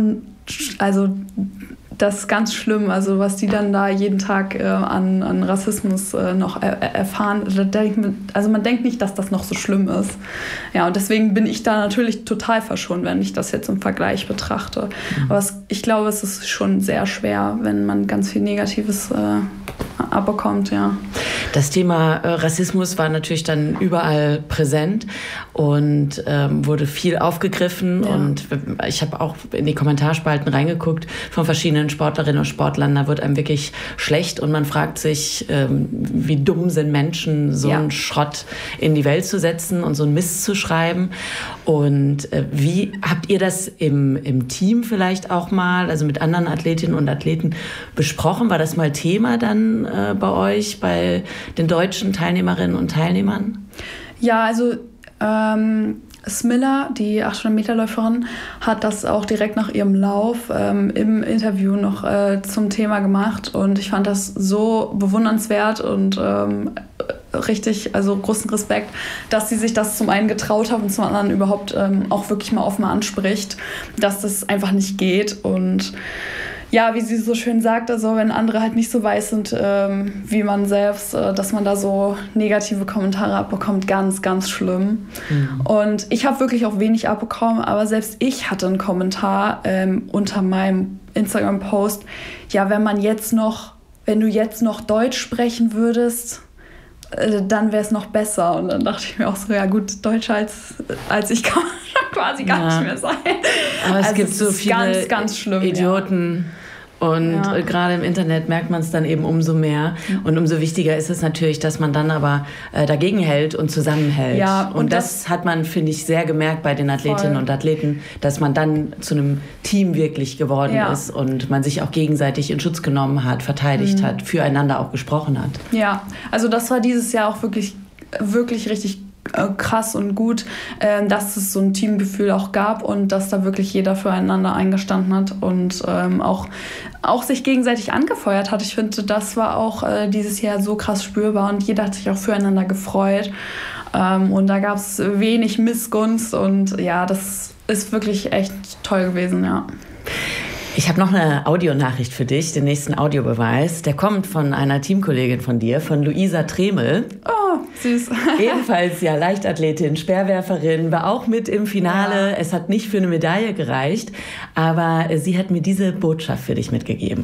Speaker 12: das ist ganz schlimm, also was die dann da jeden Tag an Rassismus noch erfahren. Also man denkt nicht, dass das noch so schlimm ist. Ja, und deswegen bin ich da natürlich total verschont, wenn ich das jetzt im Vergleich betrachte. Aber ich glaube, es ist schon sehr schwer, wenn man ganz viel Negatives abbekommt, ja.
Speaker 11: Das Thema Rassismus war natürlich dann überall präsent und wurde viel aufgegriffen. Ja. Und ich habe auch in die Kommentarspalten reingeguckt von verschiedenen Sportlerinnen und Sportlern. Da wird einem wirklich schlecht und man fragt sich, wie dumm sind Menschen, so einen Schrott in die Welt zu setzen und so einen Mist zu schreiben. Und wie habt ihr das im Team vielleicht auch mal, also mit anderen Athletinnen und Athleten besprochen? War das mal Thema dann bei euch, bei den deutschen Teilnehmerinnen und Teilnehmern?
Speaker 12: Ja, also Smilla, die 800-Meter-Läuferin, hat das auch direkt nach ihrem Lauf im Interview noch zum Thema gemacht. Und ich fand das so bewundernswert und richtig, also großen Respekt, dass sie sich das zum einen getraut haben und zum anderen überhaupt auch wirklich mal offen anspricht, dass das einfach nicht geht. Und ja, wie sie so schön sagt, also wenn andere halt nicht so weiß sind wie man selbst, dass man da so negative Kommentare abbekommt, ganz, ganz schlimm. Mhm. Und ich habe wirklich auch wenig abbekommen, aber selbst ich hatte einen Kommentar unter meinem Instagram-Post, ja, wenn wenn du jetzt noch Deutsch sprechen würdest, dann wäre es noch besser. Und dann dachte ich mir auch so, ja gut, Deutscher als ich kann quasi gar nicht mehr sein.
Speaker 11: Aber es gibt so viele
Speaker 12: ganz, ganz schlimm,
Speaker 11: Idioten. Und gerade im Internet merkt man es dann eben umso mehr. Und umso wichtiger ist es natürlich, dass man dann aber dagegen hält und zusammenhält.
Speaker 12: Ja,
Speaker 11: und das hat man, finde ich, sehr gemerkt bei den Athletinnen und Athleten, dass man dann zu einem Team wirklich geworden ist und man sich auch gegenseitig in Schutz genommen hat, verteidigt hat, füreinander auch gesprochen hat.
Speaker 12: Ja, also das war dieses Jahr auch wirklich, wirklich richtig krass und gut, dass es so ein Teamgefühl auch gab und dass da wirklich jeder füreinander eingestanden hat und auch sich gegenseitig angefeuert hat. Ich finde, das war auch dieses Jahr so krass spürbar und jeder hat sich auch füreinander gefreut. Und da gab es wenig Missgunst und ja, das ist wirklich echt toll gewesen, ja.
Speaker 11: Ich habe noch eine Audionachricht für dich, den nächsten Audiobeweis. Der kommt von einer Teamkollegin von dir, von Luisa Tremel.
Speaker 12: Oh, süß.
Speaker 11: Ebenfalls ja Leichtathletin, Speerwerferin, war auch mit im Finale. Ja. Es hat nicht für eine Medaille gereicht, aber sie hat mir diese Botschaft für dich mitgegeben.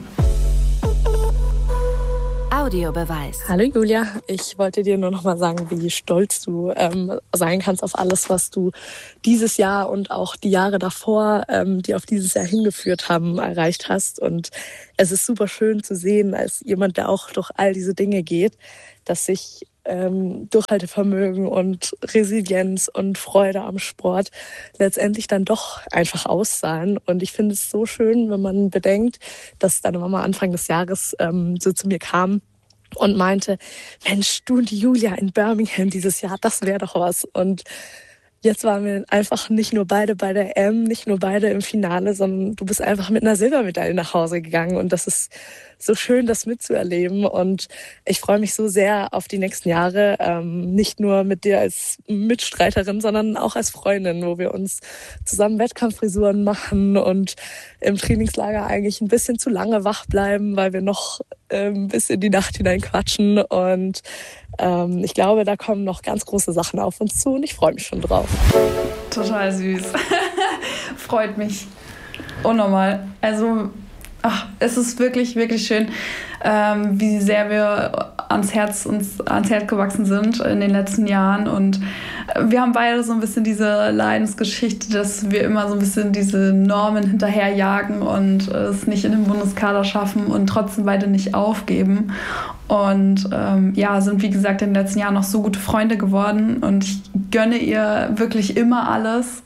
Speaker 10: Audiobeweis.
Speaker 16: Hallo Julia, ich wollte dir nur noch mal sagen, wie stolz du sein kannst auf alles, was du dieses Jahr und auch die Jahre davor, die auf dieses Jahr hingeführt haben, erreicht hast. Und es ist super schön zu sehen, als jemand, der auch durch all diese Dinge geht, dass sich Durchhaltevermögen und Resilienz und Freude am Sport letztendlich dann doch einfach auszahlen. Und ich finde es so schön, wenn man bedenkt, dass deine Mama Anfang des Jahres so zu mir kam und meinte, Mensch, du und die Julia in Birmingham dieses Jahr, das wäre doch was. Und jetzt waren wir einfach nicht nur beide bei der EM, nicht nur beide im Finale, sondern du bist einfach mit einer Silbermedaille nach Hause gegangen. Und das ist so schön, das mitzuerleben. Und ich freue mich so sehr auf die nächsten Jahre, nicht nur mit dir als Mitstreiterin, sondern auch als Freundin, wo wir uns zusammen Wettkampffrisuren machen und im Trainingslager eigentlich ein bisschen zu lange wach bleiben, weil wir noch bis in die Nacht hinein quatschen. Und ich glaube, da kommen noch ganz große Sachen auf uns zu und ich freue mich schon drauf.
Speaker 12: Total süß. Freut mich. Unnormal. Also, es ist wirklich, wirklich schön, wie sehr wir uns ans Herz gewachsen sind in den letzten Jahren. Und wir haben beide so ein bisschen diese Leidensgeschichte, dass wir immer so ein bisschen diese Normen hinterherjagen und es nicht in den Bundeskader schaffen und trotzdem beide nicht aufgeben. Und sind, wie gesagt, in den letzten Jahren noch so gute Freunde geworden. Und ich gönne ihr wirklich immer alles.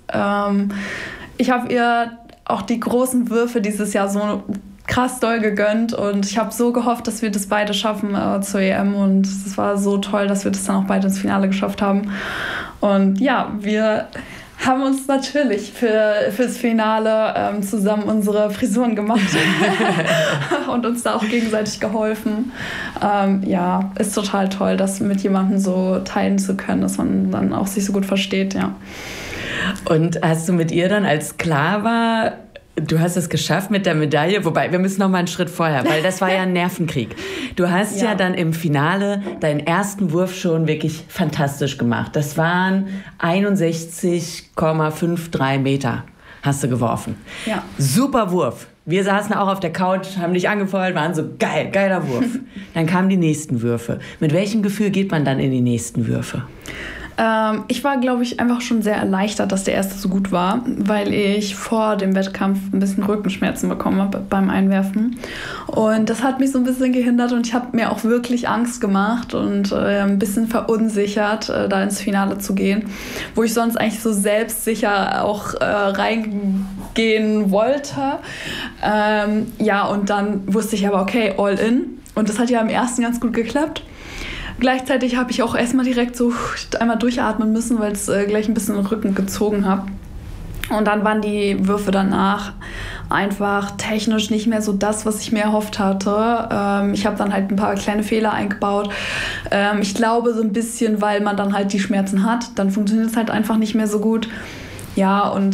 Speaker 12: Ich habe ihr auch die großen Würfe dieses Jahr so krass doll gegönnt und ich habe so gehofft, dass wir das beide schaffen zur EM und es war so toll, dass wir das dann auch beide ins Finale geschafft haben. Und ja, wir haben uns natürlich fürs Finale zusammen unsere Frisuren gemacht und uns da auch gegenseitig geholfen. Ist total toll, das mit jemandem so teilen zu können, dass man dann auch sich so gut versteht, ja.
Speaker 11: Und hast du mit ihr dann, als klar war, du hast es geschafft mit der Medaille, wobei wir müssen noch mal einen Schritt vorher, weil das war ja ein Nervenkrieg. Du hast ja dann im Finale deinen ersten Wurf schon wirklich fantastisch gemacht. Das waren 61,53 Meter hast du geworfen.
Speaker 12: Ja.
Speaker 11: Super Wurf. Wir saßen auch auf der Couch, haben dich angefeuert, waren so geiler Wurf. Dann kamen die nächsten Würfe. Mit welchem Gefühl geht man dann in die nächsten Würfe?
Speaker 12: Ich war, glaube ich, einfach schon sehr erleichtert, dass der erste so gut war, weil ich vor dem Wettkampf ein bisschen Rückenschmerzen bekommen habe beim Einwerfen. Und das hat mich so ein bisschen gehindert und ich habe mir auch wirklich Angst gemacht und ein bisschen verunsichert, da ins Finale zu gehen, wo ich sonst eigentlich so selbstsicher auch reingehen wollte. Und dann wusste ich aber, okay, all in. Und das hat ja am ersten ganz gut geklappt. Gleichzeitig habe ich auch erstmal direkt so einmal durchatmen müssen, weil es gleich ein bisschen den Rücken gezogen hat. Und dann waren die Würfe danach einfach technisch nicht mehr so das, was ich mir erhofft hatte. Ich habe dann halt ein paar kleine Fehler eingebaut. Ich glaube so ein bisschen, weil man dann halt die Schmerzen hat, dann funktioniert es halt einfach nicht mehr so gut. Ja, und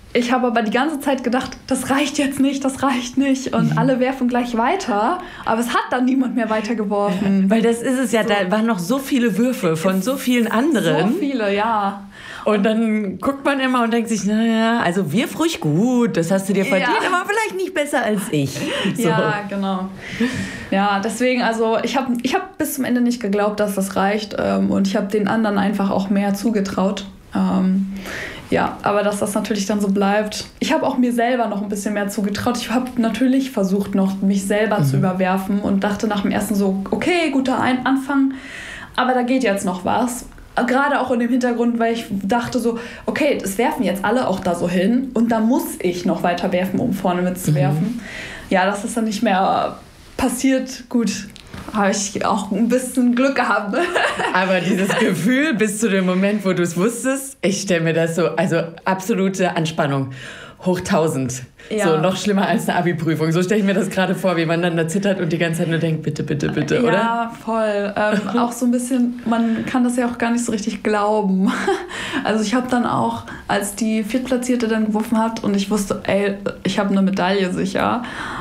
Speaker 12: ich habe aber die ganze Zeit gedacht, das reicht jetzt nicht, das reicht nicht. Und alle werfen gleich weiter. Aber es hat dann niemand mehr weitergeworfen.
Speaker 11: Weil das ist es ja, da waren noch so viele Würfe von so vielen anderen.
Speaker 12: So viele, ja.
Speaker 11: Und dann guckt man immer und denkt sich, naja, also wirf ruhig gut, das hast du dir verdient, aber vielleicht nicht besser als ich. So.
Speaker 12: Ja, genau. Ja, deswegen, also ich hab bis zum Ende nicht geglaubt, dass das reicht. Und ich habe den anderen einfach auch mehr zugetraut. Ja, aber dass das natürlich dann so bleibt. Ich habe auch mir selber noch ein bisschen mehr zugetraut. Ich habe natürlich versucht, noch mich selber zu überwerfen und dachte nach dem ersten so, okay, guter Anfang, aber da geht jetzt noch was. Gerade auch in dem Hintergrund, weil ich dachte so, okay, das werfen jetzt alle auch da so hin und da muss ich noch weiter werfen, um vorne mitzuwerfen. Ja, dass das dann nicht mehr passiert, gut. Habe ich auch ein bisschen Glück gehabt.
Speaker 11: Aber dieses Gefühl bis zu dem Moment, wo du es wusstest, ich stelle mir das so, also absolute Anspannung. Hoch 1000. Ja. So noch schlimmer als eine Abi-Prüfung. So stelle ich mir das gerade vor, wie man dann da zittert und die ganze Zeit nur denkt, bitte, bitte, bitte, oder?
Speaker 12: Ja, voll. Auch so ein bisschen, man kann das ja auch gar nicht so richtig glauben. Also ich habe dann auch, als die Viertplatzierte dann geworfen hat und ich wusste, ey, ich habe eine Medaille sicher,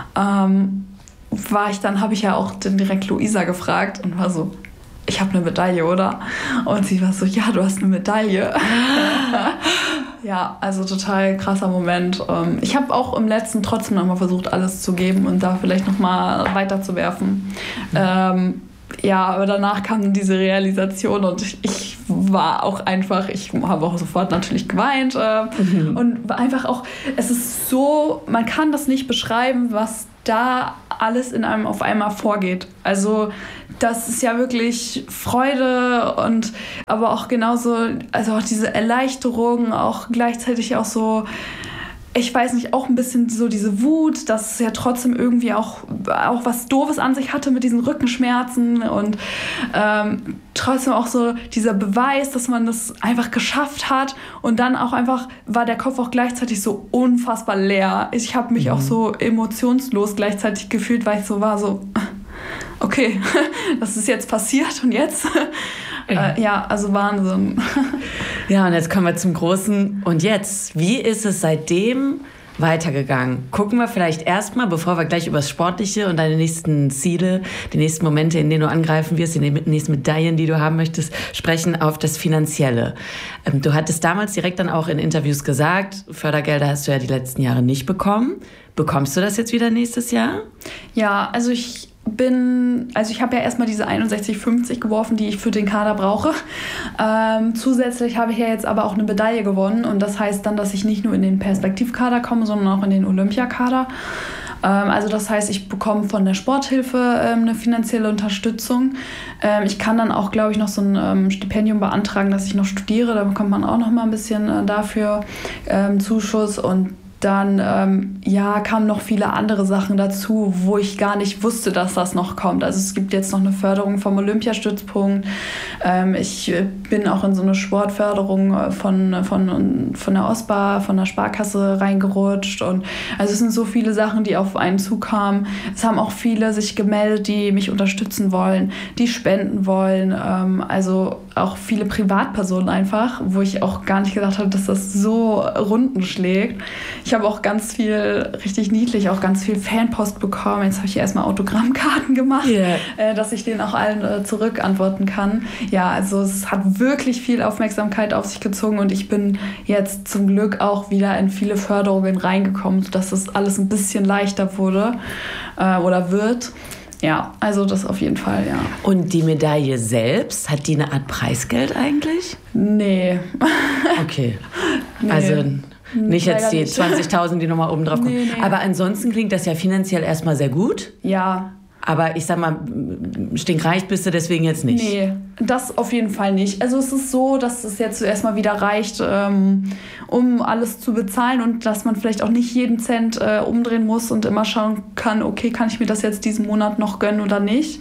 Speaker 12: habe ich ja auch dann direkt Luisa gefragt und war so, ich habe eine Medaille, oder? Und sie war so, ja, du hast eine Medaille. Ja, also total krasser Moment. Ich habe auch im letzten trotzdem nochmal versucht, alles zu geben und da vielleicht nochmal weiterzuwerfen. Ja, aber danach kam diese Realisation und ich war auch einfach, ich habe auch sofort natürlich geweint und einfach auch, es ist so, man kann das nicht beschreiben, was da alles in einem auf einmal vorgeht. Also das ist ja wirklich Freude und aber auch genauso, also auch diese Erleichterung, auch gleichzeitig auch so, ich weiß nicht, auch ein bisschen so diese Wut, dass es ja trotzdem irgendwie auch was Doofes an sich hatte mit diesen Rückenschmerzen und trotzdem auch so dieser Beweis, dass man das einfach geschafft hat und dann auch einfach war der Kopf auch gleichzeitig so unfassbar leer. Ich habe mich auch so emotionslos gleichzeitig gefühlt, weil ich so war so, okay, das ist jetzt passiert und jetzt? Ja, also Wahnsinn.
Speaker 11: Ja, und jetzt kommen wir zum Großen. Und jetzt, wie ist es seitdem weitergegangen? Gucken wir vielleicht erstmal, bevor wir gleich über das Sportliche und deine nächsten Ziele, die nächsten Momente, in denen du angreifen wirst, die nächsten Medaillen, die du haben möchtest, sprechen auf das Finanzielle. Du hattest damals direkt dann auch in Interviews gesagt, Fördergelder hast du ja die letzten Jahre nicht bekommen. Bekommst du das jetzt wieder nächstes Jahr?
Speaker 12: Ja, also ich habe ja erstmal diese 61,50 geworfen, die ich für den Kader brauche. Zusätzlich habe ich ja jetzt aber auch eine Medaille gewonnen und das heißt dann, dass ich nicht nur in den Perspektivkader komme, sondern auch in den Olympiakader. Also das heißt, ich bekomme von der Sporthilfe eine finanzielle Unterstützung. Ich kann dann auch, glaube ich, noch so ein Stipendium beantragen, dass ich noch studiere. Da bekommt man auch noch mal ein bisschen dafür Zuschuss und dann kamen noch viele andere Sachen dazu, wo ich gar nicht wusste, dass das noch kommt. Also es gibt jetzt noch eine Förderung vom Olympiastützpunkt. Ich bin auch in so eine Sportförderung von der OSPA, von der Sparkasse reingerutscht. Und also es sind so viele Sachen, die auf einen zukamen. Es haben auch viele sich gemeldet, die mich unterstützen wollen, die spenden wollen. Also auch viele Privatpersonen einfach, wo ich auch gar nicht gedacht habe, dass das so Runden schlägt. Ich habe auch ganz viel, richtig niedlich, auch ganz viel Fanpost bekommen. Jetzt habe ich erstmal Autogrammkarten gemacht, dass ich denen auch allen zurückantworten kann. Ja, also es hat wirklich viel Aufmerksamkeit auf sich gezogen und ich bin jetzt zum Glück auch wieder in viele Förderungen reingekommen, sodass das alles ein bisschen leichter wurde oder wird. Ja, also das auf jeden Fall, ja.
Speaker 11: Und die Medaille selbst, hat die eine Art Preisgeld eigentlich?
Speaker 12: Nee.
Speaker 11: Okay. Nee. Also nicht jetzt die 20.000, die nochmal oben drauf kommen. Nee. Aber ansonsten klingt das ja finanziell erstmal sehr gut.
Speaker 12: Ja.
Speaker 11: Aber ich sag mal, stinkreich bist du deswegen jetzt nicht.
Speaker 12: Nee, das auf jeden Fall nicht. Also es ist so, dass es jetzt erstmal wieder reicht, um alles zu bezahlen und dass man vielleicht auch nicht jeden Cent umdrehen muss und immer schauen kann, okay, kann ich mir das jetzt diesen Monat noch gönnen oder nicht.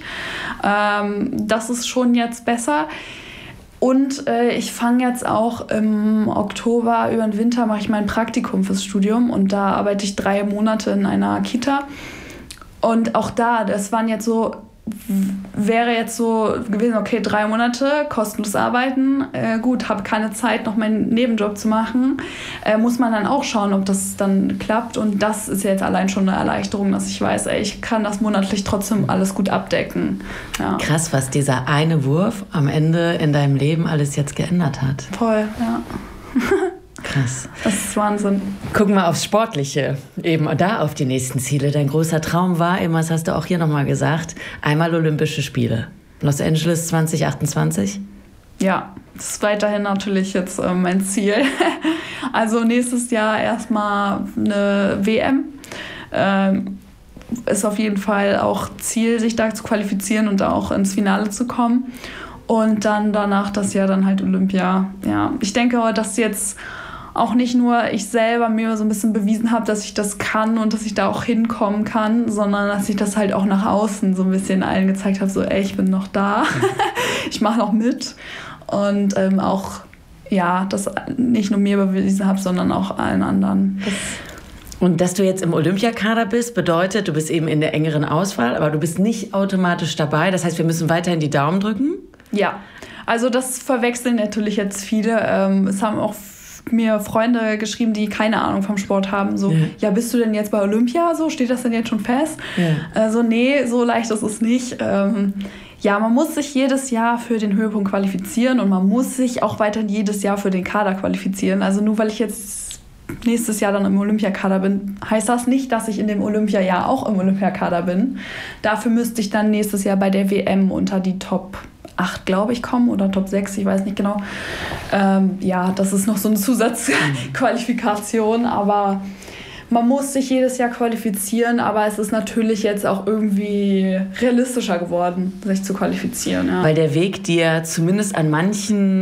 Speaker 12: Das ist schon jetzt besser. Und ich fange jetzt auch im Oktober, über den Winter mache ich mein Praktikum fürs Studium und da arbeite ich 3 Monate in einer Kita. Und auch da, das waren jetzt so wäre jetzt so gewesen, okay, 3 Monate kostenlos arbeiten, gut, habe keine Zeit, noch meinen Nebenjob zu machen, muss man dann auch schauen, ob das dann klappt. Und das ist jetzt allein schon eine Erleichterung, dass ich weiß, ich kann das monatlich trotzdem alles gut abdecken. Ja.
Speaker 11: Krass, was dieser eine Wurf am Ende in deinem Leben alles jetzt geändert hat.
Speaker 12: Voll, ja.
Speaker 11: Krass.
Speaker 12: Das ist Wahnsinn.
Speaker 11: Gucken wir aufs Sportliche, eben da auf die nächsten Ziele. Dein großer Traum war immer, das hast du auch hier nochmal gesagt, einmal Olympische Spiele. Los Angeles 2028?
Speaker 12: Ja, das ist weiterhin natürlich jetzt mein Ziel. Also nächstes Jahr erstmal eine WM. Ist auf jeden Fall auch Ziel, sich da zu qualifizieren und auch ins Finale zu kommen. Und dann danach das Jahr dann halt Olympia. Ja, ich denke, dass jetzt auch nicht nur ich selber mir so ein bisschen bewiesen habe, dass ich das kann und dass ich da auch hinkommen kann, sondern dass ich das halt auch nach außen so ein bisschen allen gezeigt habe, so ich bin noch da, ich mache noch mit. Und auch, ja, das nicht nur mir bewiesen habe, sondern auch allen anderen.
Speaker 11: Und dass du jetzt im Olympiakader bist, bedeutet, du bist eben in der engeren Auswahl, aber du bist nicht automatisch dabei. Das heißt, wir müssen weiterhin die Daumen drücken?
Speaker 12: Ja, also das verwechseln natürlich jetzt viele. Es haben auch mir Freunde geschrieben, die keine Ahnung vom Sport haben. So, ja, bist du denn jetzt bei Olympia? So, steht das denn jetzt schon fest? Ja. Also nee, so leicht ist es nicht. Ja, man muss sich jedes Jahr für den Höhepunkt qualifizieren und man muss sich auch weiterhin jedes Jahr für den Kader qualifizieren. Also nur weil ich jetzt nächstes Jahr dann im Olympiakader bin, heißt das nicht, dass ich in dem Olympiajahr auch im Olympiakader bin. Dafür müsste ich dann nächstes Jahr bei der WM unter die Top 8, glaube ich, kommen oder Top 6, ich weiß nicht genau. Ja, das ist noch so eine Zusatzqualifikation, aber man muss sich jedes Jahr qualifizieren, aber es ist natürlich jetzt auch irgendwie realistischer geworden, sich zu qualifizieren. Ja.
Speaker 11: Weil der Weg dir zumindest an manchen